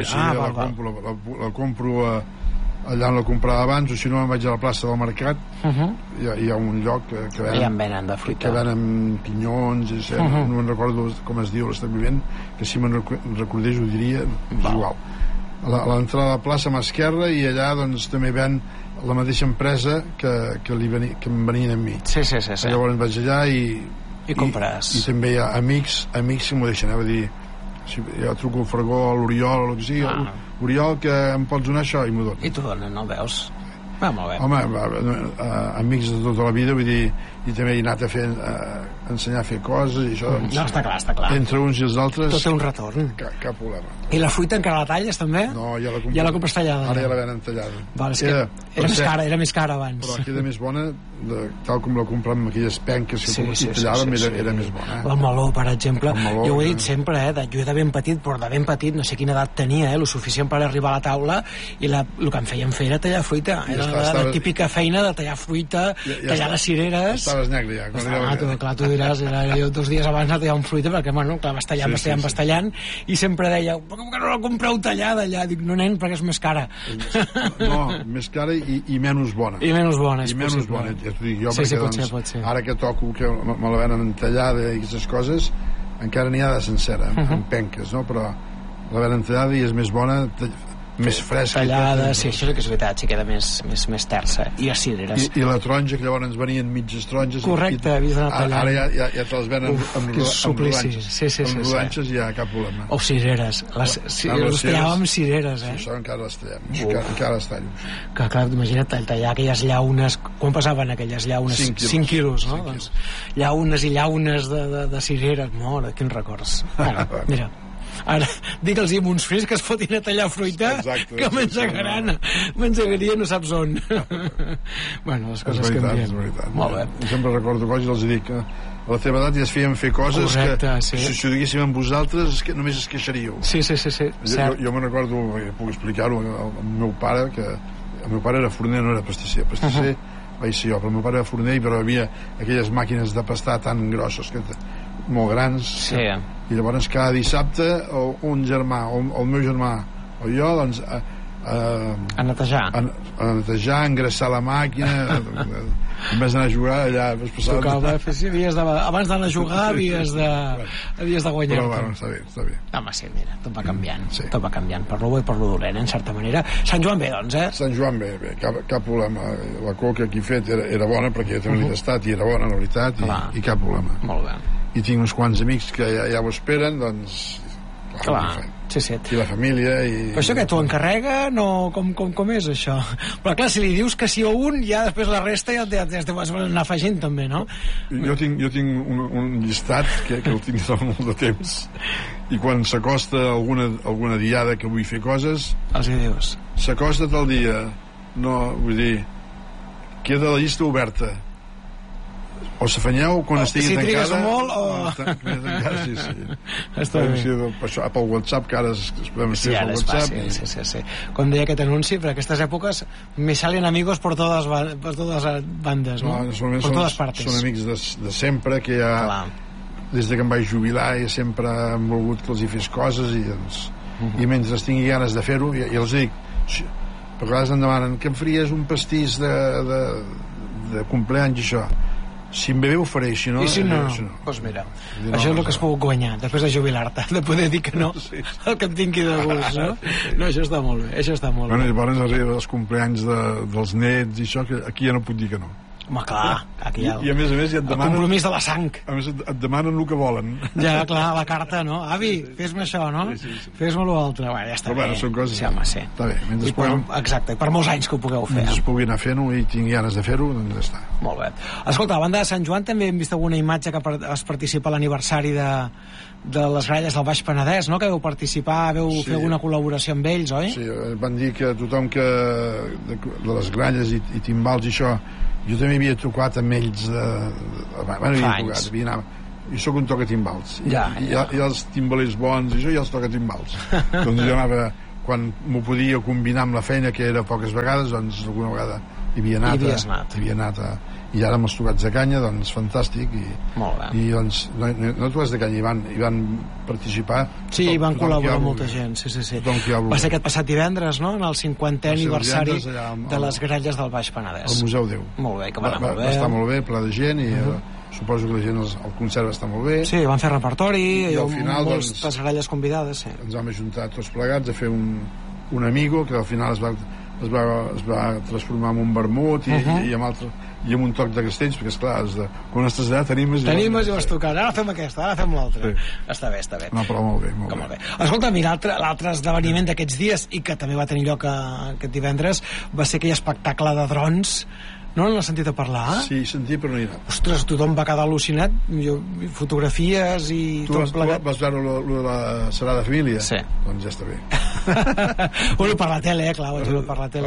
la compro allà on la comprava abans, o si no me'n vaig a la plaça del Mercat. Hi ha un lloc que venen de fruita, que venen pinyons, no me'n recordo com es diu l'establiment, que si me'n recordés ho diria, és igual. A l'entrada de la plaça a mà esquerra, i allà doncs també ven la mateixa empresa que em venien amb mi. Sí. Llavors vaig allà i compres. I també hi ha amics que m'ho deixen, a dir, si jo truco al Fregó, a l'Oriol o el que sigui, Oriol, que em pots donar això, i m'ho donen. I t'ho donen, no el veus? Molt bé. Home, amics de tota la vida, vull dir, i també he anat a ensenyar a fer coses i això, doncs, no, està clar. Entre uns i els altres tot té un retorn. Cap problema. I la fruita encara la talles també? No, ja la compres tallada. Ara ja la venen tallada. Val, és que era més cara abans. Però queda més bona, tal com la compràvem amb aquelles penques que tallàvem, era més bona. El meló, per exemple, jo ho he dit sempre, jo de ben petit, però de ben petit, no sé quina edat tenia, lo suficient per arribar a la taula, i el que em feien fer era tallar fruita. Era la típica feina de tallar fruita, tallar les cireres. Estaves negre ja. Clar, tu diràs, jo 2 dies abans no tallant fruita, perquè, bueno, clar, vas tallant, i sempre deia, com que no la compreu tallada allà? Dic, no, nen, perquè és més cara. No, més cara i menys bona. I menys bona, és possible. Ja t'ho dic jo, perquè pot ser. Ara que toco, que me la venen tallada i aquestes coses, encara n'hi ha de sencera, amb penques, no? Però la venen tallada i és més bona, més fresca, tallada, sí, això és veritat, sí, queda més tersa, i a cireres. I la taronja, que llavors ens venien mitges taronges, correcte, havies d'anar tallant. Ara ja te les venen amb rodanxes i ja cap problema. O cireres, les tallàvem cireres, això encara les tallem, encara les tallo. Que clar, imagina't tallar aquelles llaunes, quan passaven aquelles llaunes? 5 quilos, no? Doncs llaunes i llaunes de cireres, mora, quins records. Mira, ara, digue'ls amb uns fills que es fotin a tallar fruita. Exacte, que m'engegaria no saps on. Bueno, les coses canvien. És veritat. Molt bé. Jo sempre recordo coses i els dic que a la teva edat ja es feien fer coses. Correcte, que si ho diguéssim amb vosaltres només es queixaríeu. Sí, jo me'n recordo, puc explicar-ho, el meu pare, que el meu pare era forner, no era pastisser. Pastisser vaig ser jo, però el meu pare era forner, però hi havia aquelles màquines de pastar tan grosses, molt grans, i llavors cada dissabte un germà, o el meu germà o jo, doncs a netejar, a engraçar la màquina, en vez d'anar a jugar allà abans d'anar a jugar havies de guanyar. Però bueno, està bé. Home, sí, mira, tot va canviant, per lo bo i per lo dolent, en certa manera. Sant Joan bé, doncs, Sant Joan bé, cap problema. La coca que he fet era bona, perquè ja també l'he tastat i era bona, la veritat, i cap problema. Molt bé. I tinc uns quants amics que ja ho esperen, doncs clar, sí. I la família però això que t'ho encarrega, no, com és això? Però clar, si li dius que sí a un, ja després la resta ja te vas anar afegint també, no? Jo tinc un llistat que el tinc de molt de temps, i quan s'acosta alguna diada que vull fer coses, els hi dius, s'acosta tal dia, no, vull dir, queda la llista oberta, o s'afanyeu quan estigui tancada, si trigues molt o... sí. Està bé. Pel WhatsApp, que ara es podem escriure pel WhatsApp. Sí. Com deia aquest anunci, per aquestes èpoques me salen amigos por todas bandes, no? Per totes partes. Són amics de sempre, que ja des que em vaig jubilar ja sempre han volgut que els hi fes coses, i mentre tingui ganes de fer-ho, i els dic, perquè a vegades em demanen que em faries un pastís de compleanys i això. Si em ve bé ho faré, si no... I si no? Doncs mira, això és el que has pogut guanyar després de jubilar-te, de poder dir que no el que em tingui de gust, no? No, això està molt bé, Bueno, llavors arriba els compleanys dels nets i això, que aquí ja no puc dir que no. Home, clar, aquí I a més ja et demanen... El compromís de la sang. A més et demanen el que volen. Ja, clar, la carta, no? Avi, fes-me això, no? Sí. Fes-me l'altre. Bueno, ja està bé. Però bueno, són coses... Sí, home, sí. Està bé. Exacte, per molts anys que ho pugueu fer. Mentre es pugui anar fent-ho i tingui ganes de fer-ho, doncs ja està. Molt bé. Escolta, a banda de Sant Joan també hem vist alguna imatge que es participa a l'aniversari de les gralles del Baix Penedès, no? Que veu participar, veu fer alguna col·laboració amb ells, oi? Sí, van dir que tothom que de les gralles i timbals i això, jo també havia trucat amb ells jo soc un tocatimbals i els timbalers bons i això ja els tocatimbals doncs jo anava, quan m'ho podia combinar amb la feina, que era poques vegades, doncs alguna vegada hi havia anat i ara amb els tocats de canya, doncs fantàstic i doncs no tocats de canya, hi van participar hi van col·laborar molta gent va ser aquest passat divendres, no? En el 50è aniversari de les gralles del Baix Penedès al Museu 10 molt bé, que va anar molt bé va estar molt bé, ple de gent i suposo que la gent el concert va estar molt bé van fer repertori i al final moltes gralles convidades ens vam ajuntar tots plegats a fer un amigo que al final es va transformar en un vermut i amb un toc de castells, perquè esclar, quan estàs allà t'animes i vas tocant, ara fem aquesta, ara fem l'altra està bé no, però molt bé. Escolta, mira, l'altre esdeveniment d'aquests dies i que també va tenir lloc aquest divendres va ser aquell espectacle de drons. No n'has sentit a parlar? Sí, sentit, però no hi ha anat. Ostres, tothom va quedar al·lucinat. Fotografies i tot plegat. Tu vas veure lo de la Sagrada Família? Sí. Doncs ja està bé. Bueno, per la tele, clar, vaig veure per la tele.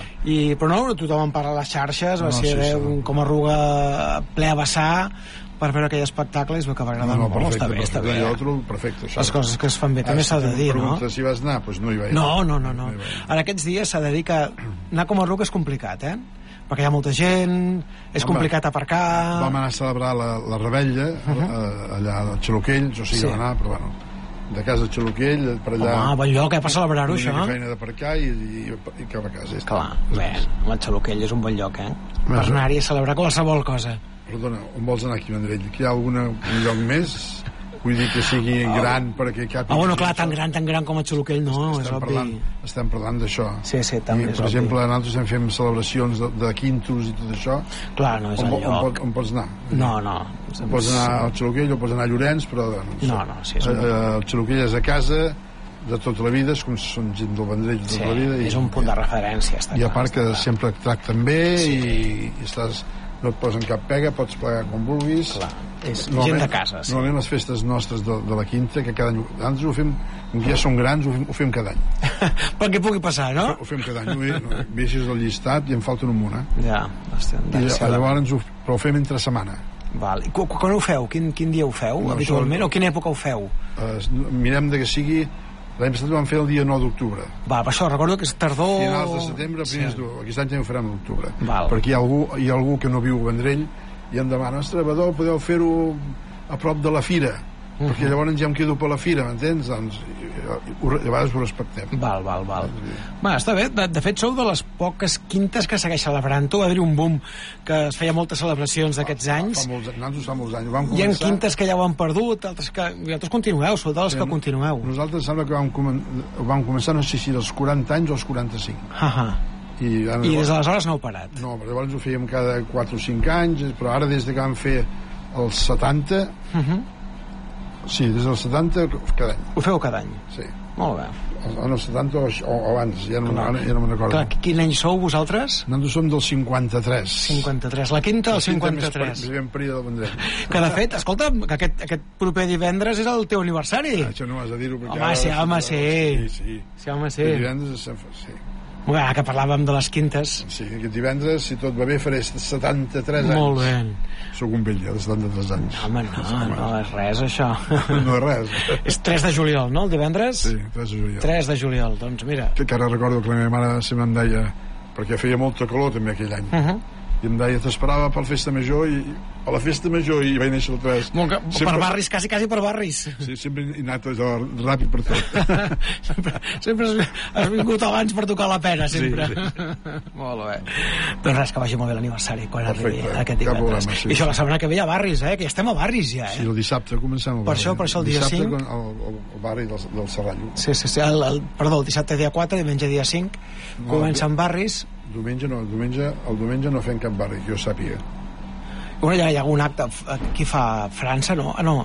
Però no, tothom en parla a les xarxes, va ser com Arruga ple a vessar per veure aquell espectacle i es veu que va agradar molt. Està bé. Jo ho trobo perfecte. Les coses que es fan bé també s'ha de dir, no? Si vas anar, doncs no hi vaig. No. En aquests dies s'ha de dir que anar com a Arruga és complicat, perquè hi ha molta gent, és complicat aparcar... Vam anar a celebrar la Rebella allà a Xaloquell, jo sí que va anar, però bueno, de casa a Xaloquell, per allà... Home, bon lloc, per celebrar-ho, això. Una feina d'aparcar i cap a casa. Clar, bé, el Xaloquell és un bon lloc, per anar-hi a celebrar qualsevol cosa. Perdona, on vols anar aquí, Vendrell? Hi ha algun lloc més? Vull dir que sigui gran perquè cap... bueno, clar, tan gran com a Xaloquell no, és obvi. Estem parlant d'això. Sí, també és obvi. Per exemple, nosaltres estem fent celebracions de quintos i tot això. Clar, no és el lloc. On pots anar? No. Pots anar al Xaloquell o pots anar a Llorenç, però... No, sí. El Xaloquell és a casa de tota la vida, són gent del Vendrell de tota la vida. És un punt de referència, està clar. I a part que sempre et tracten bé i estàs... no et posen cap pega, pots plegar com vulguis. Clar, és gent de casa. Normalment les festes nostres de la Quinta, que cada any nosaltres ho fem, com que ja som grans, ho fem cada any. Perquè pugui passar, no? Ho fem cada any. Veixes el llistat i en falten un munt, Ja, llavors però ho fem entre setmana. Val. I quan ho feu? Quin dia ho feu, habitualment? O quina època ho feu? Mirem de que sigui... L'any passat ho vam fer el dia 9 d'octubre. Per això, recordo que és tardor... Finals de setembre, primers d'octubre. Aquest any ja ho farem a l'octubre. Perquè hi ha algú que no viu a Vendrell i em demana, ostres, Badó, podeu fer-ho a prop de la fira? Perquè llavors ja em quedo per la fira, m'entens? Doncs a vegades ho respectem. Val. Està bé. De fet, sou de les poques quintes que segueix celebrant-ho. Va haver-hi un boom que es feia moltes celebracions d'aquests anys. Fa molts anys. Hi ha quintes que ja ho han perdut, altres que... Vosaltres continueu, sou de les que continueu. Nosaltres sembla que vam començar, no sé si als 40 anys o als 45. I des d'aleshores no heu parat? No, però llavors ho fèiem cada 4 o 5 anys, però ara des que vam fer els 70... Sí, des dels 70 cada any. Ho feu cada any? Sí. Molt bé. En els 70 o abans, ja no me'n recordo. Clar, quin any sou vosaltres? Nosaltres som del 53. 53, la quinta del 53. Més ben període del Vendrell. Que de fet, escolta, que aquest proper divendres és el teu aniversari. Això no has de dir-ho. Home, sí. Sí, home, sí. Divendres, sí. Ara que parlàvem de les quintes. Sí, aquest divendres, si tot va bé, faré 73 anys. Molt bé. Soc un vell, de 73 anys. Home, no és res, això. No és res. És 3 de juliol, no, el divendres? Sí, 3 de juliol. 3 de juliol, doncs mira. Que ara recordo que la meva mare sempre em deia, perquè feia molta calor també aquell any, i em deia, t'esperava per la festa major i a la festa major i vaig néixer el 3. Per barris, quasi per barris. Sí, sempre he anat ràpid per tot. Sempre has vingut abans per tocar la pena, sempre. Sí. Molt bé. Doncs res, que vagi molt bé l'aniversari quan arribi aquest divendres. I això la setmana que ve hi ha barris, que ja estem a barris ja. Sí, el dissabte comencem el barri. Per això el dia 5. Dissabte el barri del Serrallo. Sí, el dissabte dia 4, diumenge dia 5, comencen barris. El diumenge no fem cap barri, que jo sàpiga. Bueno, hi ha algun acte qui fa França, no? No.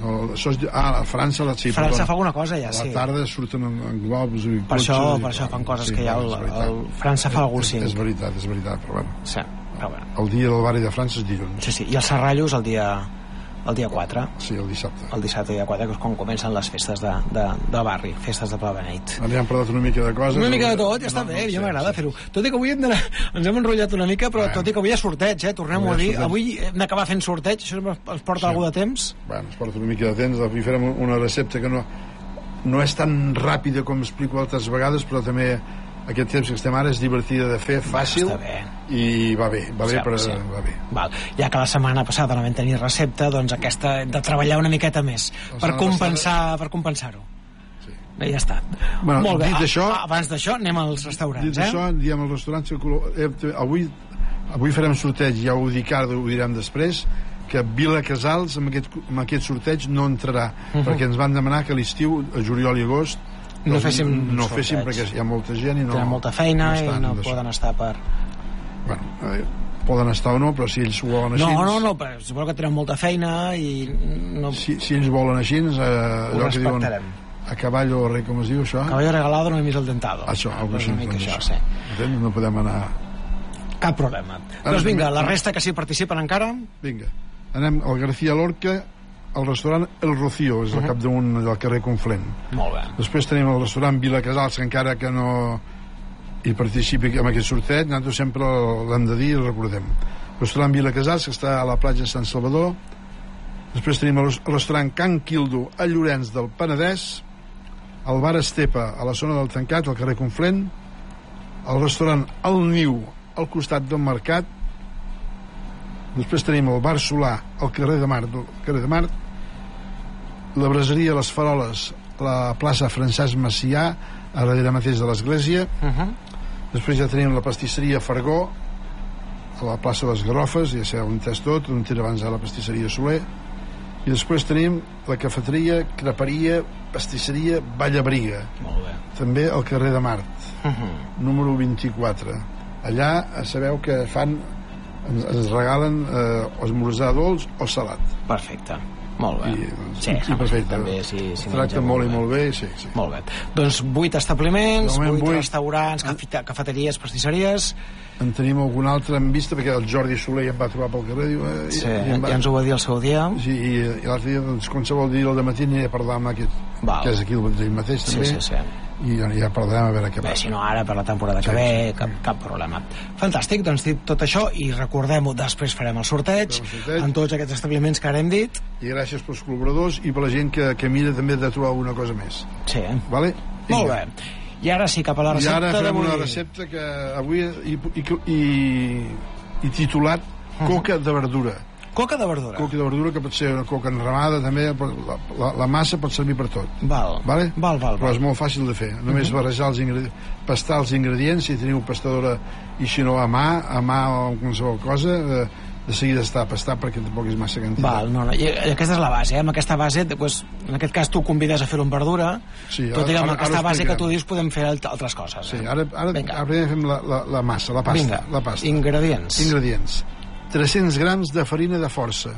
A França sí, França fa alguna cosa ja, sí. A la tarda surten en globus i per això fan coses que ja França fa algun 5. És veritat, però bueno. Sí, però bueno. El dia del barri de França és dilluns. Sí, i els Serrallos el dia 4. Sí, el dissabte. El dissabte, dia 4, que és quan comencen les festes de barri, festes de Pla Beneit. Ara ja hem parlat una mica de coses. Una mica de tot, ja està bé, ja m'agrada fer-ho. Tot i que avui ens hem enrotllat una mica, però tot i que avui hi ha sorteig, tornem-ho a dir. Avui hem d'acabar fent sorteig, això ens porta alguna de temps? Bueno, ens porta una mica de temps, avui farem una recepta que no és tan ràpida com explico altres vegades, però també aquest temps que estem ara és divertida de fer, fàcil, i va bé. Val. Ja que la setmana passada no vam tenir recepta, doncs aquesta hem de treballar una miqueta més per compensar-ho. Bé, ja està. Molt bé, abans d'això anem als restaurants. Dit això, diem als restaurants que avui farem sorteig, ja ho dic ara, ho direm després, que Vila Casals amb aquest sorteig no entrarà, perquè ens van demanar que a l'estiu, a juliol i agost, no féssim perquè hi ha molta gent i tenen molta feina i no poden estar per... Bueno, poden estar o no, però si ells ho volen així... No, però suposo que tenen molta feina i... Si ells volen així, allò que diuen a caballo rei, com es diu això? A caballo regalado no he vist el dentado. Això, sí. No podem anar... Cap problema. Doncs vinga, la resta que s'hi participen encara... Vinga, anem al García Lorca, al restaurant El Rocío, és al capdamunt del carrer Conflent. Molt bé. Després tenim el restaurant Vila Casals, que encara que no hi participi en aquest sorteig, nosaltres sempre l'hem de dir i el recordem. El restaurant Vila Casals, que està a la platja de Sant Salvador. Després tenim el restaurant Can Quildo, a Llorenç del Penedès. El bar Estepa, a la zona del Tancat, al carrer Conflent. El restaurant El Niu, al costat del Mercat. Després tenim el bar Solà, al carrer de Mart. La braseria Les Faroles, a la plaça Francesc Macià, a darrere mateix de l'església. Després ja tenim la pastisseria Fargó, a la plaça de les Garrofes, ja sabeu on és tot, on era abans la pastisseria Soler. I després tenim la cafeteria, creperia, pastisseria Vallabriga, també al carrer de Mart, número 24. Allà sabeu que fan, ens regalen esmorzar dolç o salat. Perfecte. Molt bé. Perfecte. També, tracten molt i molt bé, sí. Molt bé. Doncs 8 establiments, 8 restaurants, cafeteries, pastisseries... En tenim algun altre en vista, perquè el Jordi Soler ja em va trobar pel carrer, diu... ja ens ho va dir el seu dia. Sí, i l'altre dia, doncs, qualsevol dia al dematí aniré a parlar amb aquest, que és aquí el mateix, també. Sí. I ja parlarem a veure què passa. Si no ara, per la temporada que ve, cap problema. Fantàstic, doncs dit tot això, i recordem-ho, després farem el sorteig en tots aquests establiments que ara hem dit. I gràcies pels col·laboradors i per la gent que mira també de trobar alguna cosa més. Sí. Vale? Molt bé. I ara sí, cap a la recepta d'avui. I ara farem una recepta que avui he titulat coca de verdura. Coca de verdura. Coca de verdura, que pot ser una coca enramada, també. La massa pot servir per tot. Val. Però és molt fàcil de fer. Només barrejar els ingredients, pastar els ingredients, si teniu pastadora, i si no a mà o qualsevol cosa, de seguida està a pastar perquè tampoc és massa quantitat. I aquesta és la base, amb aquesta base, en aquest cas tu convides a fer-ho amb verdura, tot i amb aquesta base que tu dius podem fer altres coses. Sí, ara primer fem la massa, la pasta. Ingredients. 300 grams de farina de força.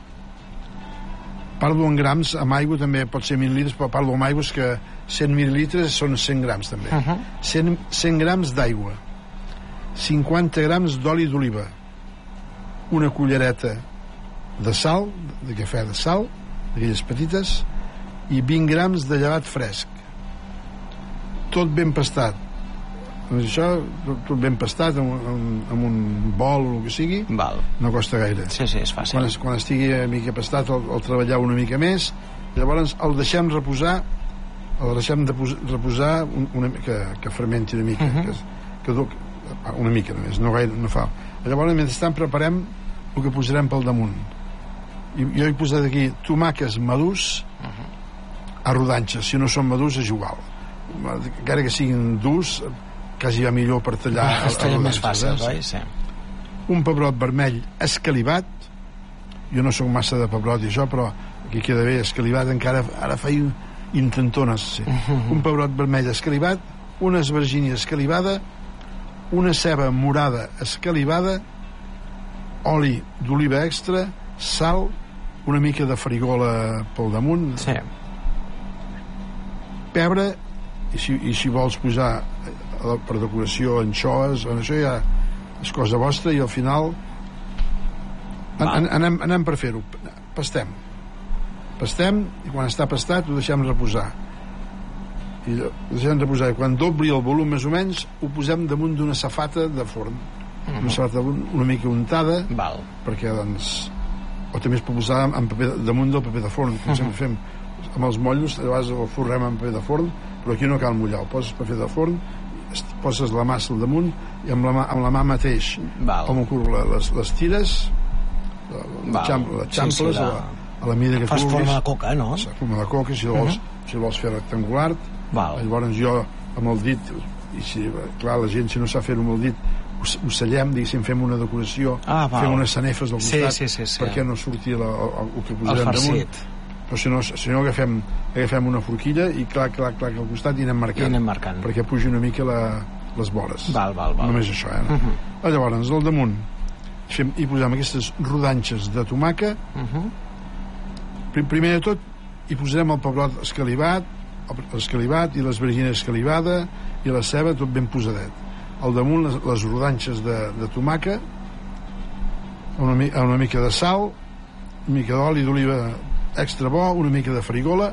Parlo en grams, amb aigua també pot ser mil·lilitres, però parlo amb aigües que 100 mil·lilitres són 100 grams també. 100 grams d'aigua, 50 grams d'oli d'oliva, una cullereta de sal, de cafè de sal, d'aquelles petites, i 20 grams de llevat fresc. Tot ben pastat. Doncs això, tot ben pastat amb un bol o el que sigui, no costa gaire. Sí, és fàcil. Quan estigui una mica pastat el treballar una mica més, llavors el deixem reposar, que fermenti una mica, una mica només, no gaire, no fa. Llavors, mentrestant, preparem el que posarem pel damunt. Jo he posat aquí tomàquets madurs a rodanxes. Si no són madurs és igual, encara que siguin durs, quasi va millor per tallar més fàcil, oi? Sí. Un pebrot vermell escalivat. Jo no sóc massa de pebrot i això, però aquí queda bé escalivat, encara ara feia intentones, sí. Un pebrot vermell escalivat, una esvergínia escalivada, una ceba morada escalivada, oli d'oliva extra, sal, una mica de farigola pel damunt, pebre, i si vols posar per decoració anxoes, això ja és cosa vostra, i al final anem per fer-ho. Pastem, i quan està pastat ho deixem reposar, i quan dobli el volum més o menys ho posem damunt d'una safata de forn, una safata una mica untada, perquè doncs, o també es pot posar damunt del paper de forn, com sempre fem amb els mollos, llavors ho forrem amb paper de forn, però aquí no cal mullar, ho poses paper de forn, poses la massa al damunt i amb la mà mateix com ho curvo, les tires, l'eixamples a la mida que fas forma de coca, no? Forma de coca, si vols fer rectangular, llavors jo amb el dit, i clar, la gent si no sap fer-ho amb el dit ho sellem, diguéssim, fem una decoració, fem unes sanefes al costat perquè no surti el que posarem damunt, però si no agafem una forquilla i clac al costat i anem marcant perquè pugi una mica les vores, només això, llavors al damunt hi posem aquestes rodanxes de tomàquet, primer de tot hi posarem el pebrot escalivat i l'esvergina escalivada i la ceba tot ben posadet, al damunt les rodanxes de tomàquet, una mica de sal, una mica d'oli d'oliva extra bo, una mica de farigola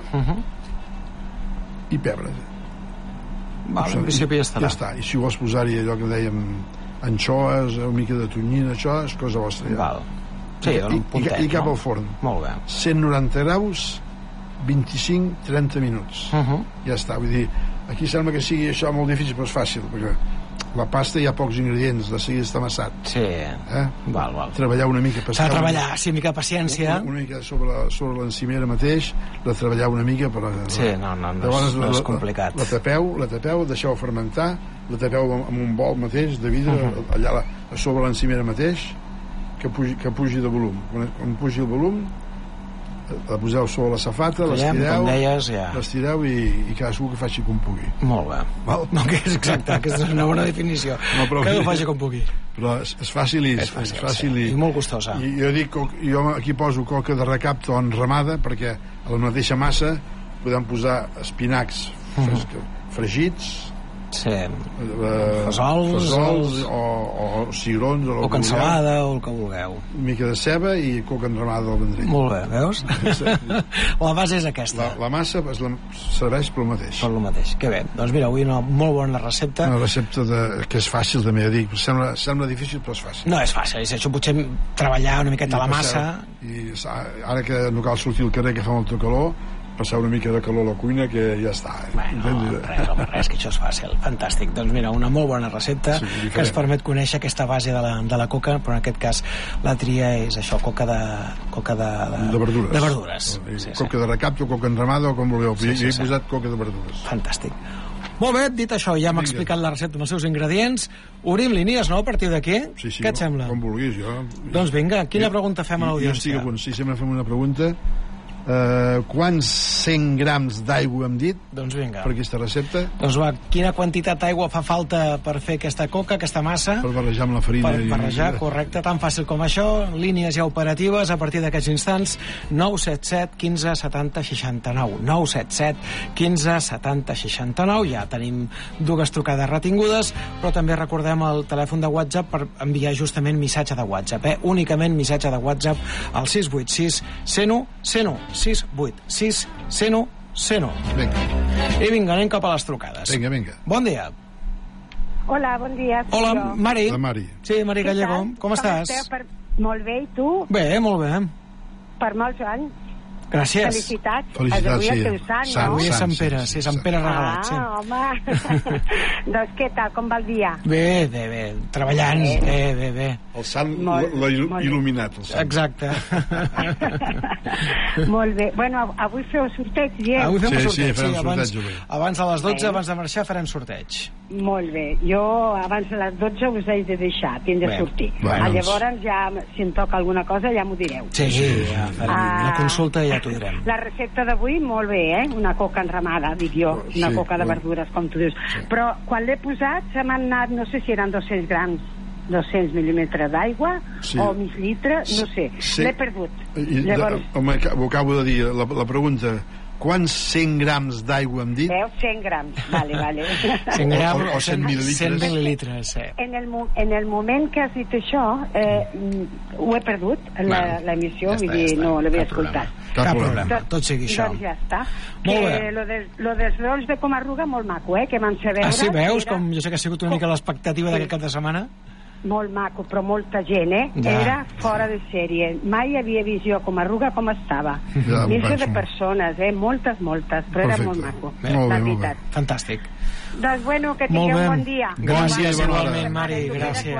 i pebre. En principi ja està. I si vols posar-hi allò que dèiem anxoes, una mica de tonyina, això és cosa vostra. I cap al forn. Molt bé. 190 graus, 25-30 minuts. Ja està, vull dir, aquí sembla que sigui això molt difícil, però és fàcil, perquè la pasta hi ha pocs ingredients, de seguida està amassat. Treballar una mica, s'ha de treballar, una mica de paciència, una mica sobre l'encimera mateix, de treballar una mica, però no és complicat. La tapeu, deixeu fermentar, la tapeu amb un bol mateix de vidre, allà a sobre l'encimera mateix, que pugi de volum. Quan pugi el volum la poseu sobre la safata, l'estireu i cadascú que faci com pugui. Molt bé. Exacte, aquesta és una bona definició. Cadascú faci com pugui. Però és fàcil i molt gustosa. I jo dic, jo aquí poso coca de recapte o enramada, perquè a la mateixa massa podem posar espinacs fregits, fesols o cigrons o cansalada o el que vulgueu, una mica de ceba i coca enramada al Vendrell. Molt bé, veus? La base és aquesta. La massa serveix pel mateix. Que bé, doncs mira, avui una molt bona recepta. Una recepta que és fàcil, també dic, sembla difícil però és fàcil. No és fàcil, és això, potser treballar una miqueta la massa i ara que no cal sortir al carrer que fa molta calor, passar una mica de calor a la cuina que ja està. Res, que això és fàcil. Fantàstic. Doncs mira, una molt bona recepta que ens permet conèixer aquesta base de la coca, però en aquest cas la tria és això, coca de verdures. Coca de recapte o coca enramada o com voleu. Jo he posat coca de verdures. Fantàstic. Molt bé, dit això, ja hem explicat la recepta amb els seus ingredients. Obrim línies, no?, a partir d'aquí? Sí, què et sembla? Com vulguis, jo. Doncs vinga, quina pregunta fem a l'audiència? Jo estic a punt, sempre fem una pregunta. Quants 100 grams d'aigua hem dit? Doncs vinga. Per aquesta recepta? Doncs va, quina quantitat d'aigua fa falta per fer aquesta coca, aquesta massa? Per barrejar amb la farina. Per barrejar, correcte, tan fàcil com això. Línies ja operatives a partir d'aquests instants. 977 15 70 69. 977 15 70 69. Ja tenim dues trucades retingudes, però també recordem el telèfon de WhatsApp per enviar justament missatge de WhatsApp, únicament missatge de WhatsApp al 686 101 101. 686 101 101. Vinga. I vinga, anem cap a les trucades. Vinga. Bon dia. Hola, bon dia. Hola, Mari. La Mari. Sí, Mari Gallego. Com estàs? Molt bé, i tu? Bé, molt bé. Per molts anys. Gràcies. Felicitats. Felicitats, avui és sant, no? Avui és Sant Pere, sí, Sant Pere regalat. Sí. Home. Doncs què tal, com va el dia? Bé, treballant, bé. El sant l'ha il·luminat, el sant. Exacte. Molt bé. Bueno, avui feu sorteig, Avui fem sorteig, farem sorteig avui. Abans de les 12, abans de marxar, farem sorteig. Molt bé. Jo abans de les 12 us he de deixar, tinc de sortir. Llavors ja, si em toca alguna cosa, ja m'ho direu. Sí, ja farem la consulta i ja t'ho direm. La recepta d'avui, molt bé, una coca enramada, dic jo, una coca de verdures, com tu dius. Però quan l'he posat, se m'han anat, no sé si eren 200 grams, 200 mil·límetres d'aigua, o mig litre, no sé. L'he perdut. Ho acabo de dir, la pregunta... Quants 100 grams d'aigua hem dit? 100 grams, vale. 100 grams o 100 mil·lílitres? 100 mil·lílitres, sí. En el moment que has dit això, ho he perdut, l'emissió, vull dir, no l'havia escoltat. Cap problema, tot sigui això. Doncs ja està. Molt bé. Lo dels rolls de Comarruga, molt maco, que van ser veure... Ah, sí, veus? Com jo sé que ha sigut una mica l'expectativa d'aquest cap de setmana. Molt maco, però molta gent, Era fora de sèrie. Mai havia vist jo Comarruga com estava. Milions de persones, moltes, però era molt maco. La veritat. Fantàstic. Doncs bueno, que tingueu un bon dia. Gràcies, igualment, Mari, gràcies.